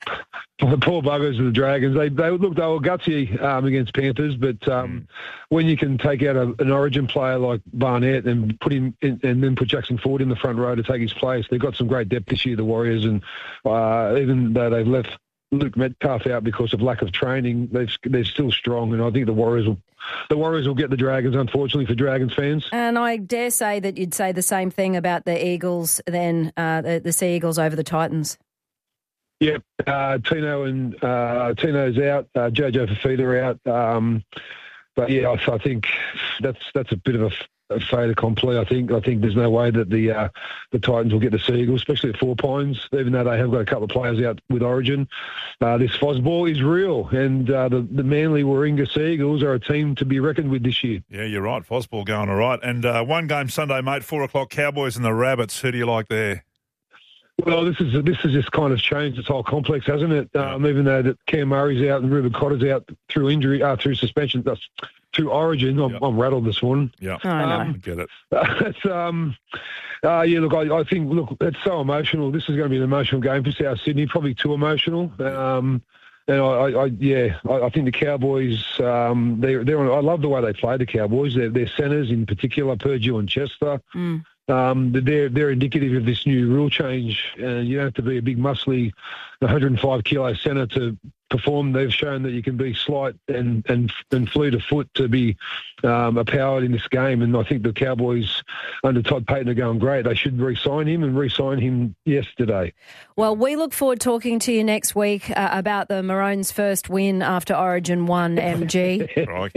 Poor buggers of the Dragons. They, they look, they were gutsy um, against Panthers, but um, mm. when you can take out a, an Origin player like Barnett and put him in, and then put Jackson Ford in the front row to take his place, they've got some great depth this year, the Warriors, and uh, even though they've left Luke Metcalf out because of lack of training, they've, they're still strong, and I think the Warriors will the Warriors will get the Dragons, unfortunately, for Dragons fans. And I dare say that you'd say the same thing about the Eagles, then uh, the, the Sea Eagles over the Titans. Yep, uh, Tino and uh, Tino's out, uh, Jojo Fafita out, um, but yeah, I, I think that's that's a bit of a, a fait accompli. I think I think there's no way that the uh, the Titans will get the Sea Eagles, especially at Four Pines, even though they have got a couple of players out with Origin. Uh, this Fosball is real, and uh, the the Manly Warringah Sea Eagles are a team to be reckoned with this year. Yeah, you're right. Fosball going all right, and uh, one game Sunday, mate, four o'clock. Cowboys and the Rabbits. Who do you like there? Well, this is this has just kind of changed this whole complex, hasn't it? Um, even though that Cam Murray's out and Ruben Cotter's out through injury, uh, through suspension, that's through Origin. I'm, yep. I'm rattled this one. Yeah, oh, I know. Um, get it. It's um, uh, yeah. Look, I, I think look, it's so emotional. This is going to be an emotional game for South Sydney. Probably too emotional. Um, and I, I, I yeah, I, I think the Cowboys. Um, they, they're. On, I love the way they play the Cowboys. Their, their centres in particular, Purdue and Chester. Mm. Um, they're they're indicative of this new rule change, and you don't have to be a big, muscly, one hundred five kilo centre to perform. They've shown that you can be slight and and and fleet of foot to be um, empowered in this game. And I think the Cowboys under Todd Payton are going great. They should re-sign him and re-sign him yesterday. Well, we look forward to talking to you next week uh, about the Maroons' first win after Origin one M G.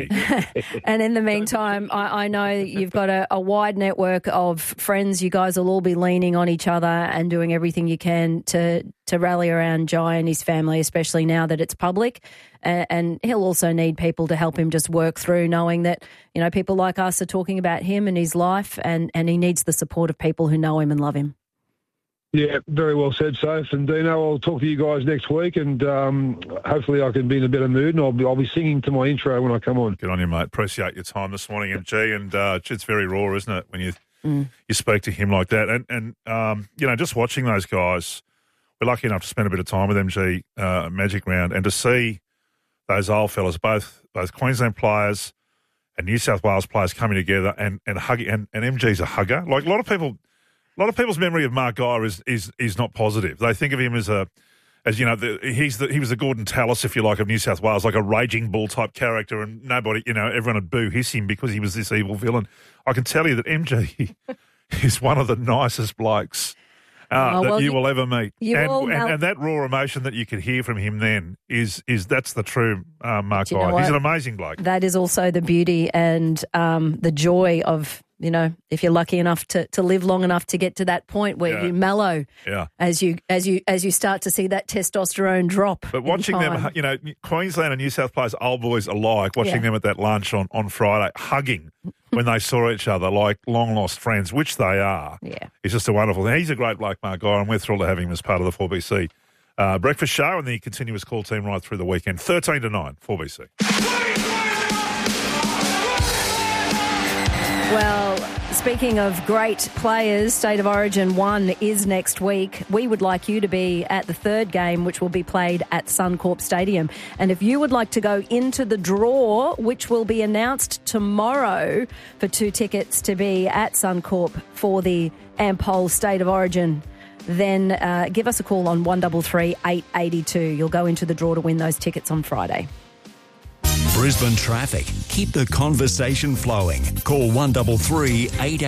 And in the meantime, I, I know you've got a, a wide network of friends. You guys will all be leaning on each other and doing everything you can to to rally around Jai and his family, especially now that it's public. Uh, and he'll also need people to help him just work through, knowing that, you know, people like us are talking about him and his life, and, and he needs the support of people who know him and love him. Yeah, very well said, Soph. And Dino, I'll talk to you guys next week, and um, hopefully I can be in a better mood, and I'll be, I'll be singing to my intro when I come on. Good on you, mate. Appreciate your time this morning, M G. And uh, it's very raw, isn't it, when you mm. you speak to him like that. And, and um, you know, just watching those guys, we're lucky enough to spend a bit of time with M G, uh, Magic Round, and to see those old fellas, both both Queensland players and New South Wales players coming together and and hugging. And, and M G's a hugger. Like a lot of people, a lot of people's memory of Mark Geyer is is is not positive. They think of him as a As you know, the, he's the, he was the Gordon Tallis, if you like, of New South Wales, like a raging bull type character, and nobody, you know, everyone would boo hiss him because he was this evil villain. I can tell you that M G is one of the nicest blokes uh, oh, that well, you you, will ever meet, you and, all and, know- and that raw emotion that you could hear from him then is is that's the true uh, Mark Do you know Geyer. what? He's an amazing bloke. That is also the beauty and um, the joy of, you know, if you're lucky enough to, to live long enough to get to that point where Yeah. you mellow Yeah. as you as you as you start to see that testosterone drop. But in watching time. them, you know, Queensland and New South Wales old boys alike, watching Yeah. them at that lunch on, on Friday, hugging when they saw each other like long lost friends, which they are. Yeah. It's just a wonderful thing. He's a great bloke, Mark Geyer, and we're thrilled to have him as part of the four B C uh, breakfast show and the continuous call team right through the weekend. thirteen to nine, four B C. Well, speaking of great players, State of Origin one is next week. We would like you to be at the third game, which will be played at Suncorp Stadium. And if you would like to go into the draw, which will be announced tomorrow for two tickets to be at Suncorp for the Ampol State of Origin, then uh, give us a call on one three three, eight eight two. You'll go into the draw to win those tickets on Friday. Brisbane traffic. Keep the conversation flowing. Call one three three, eight eight two.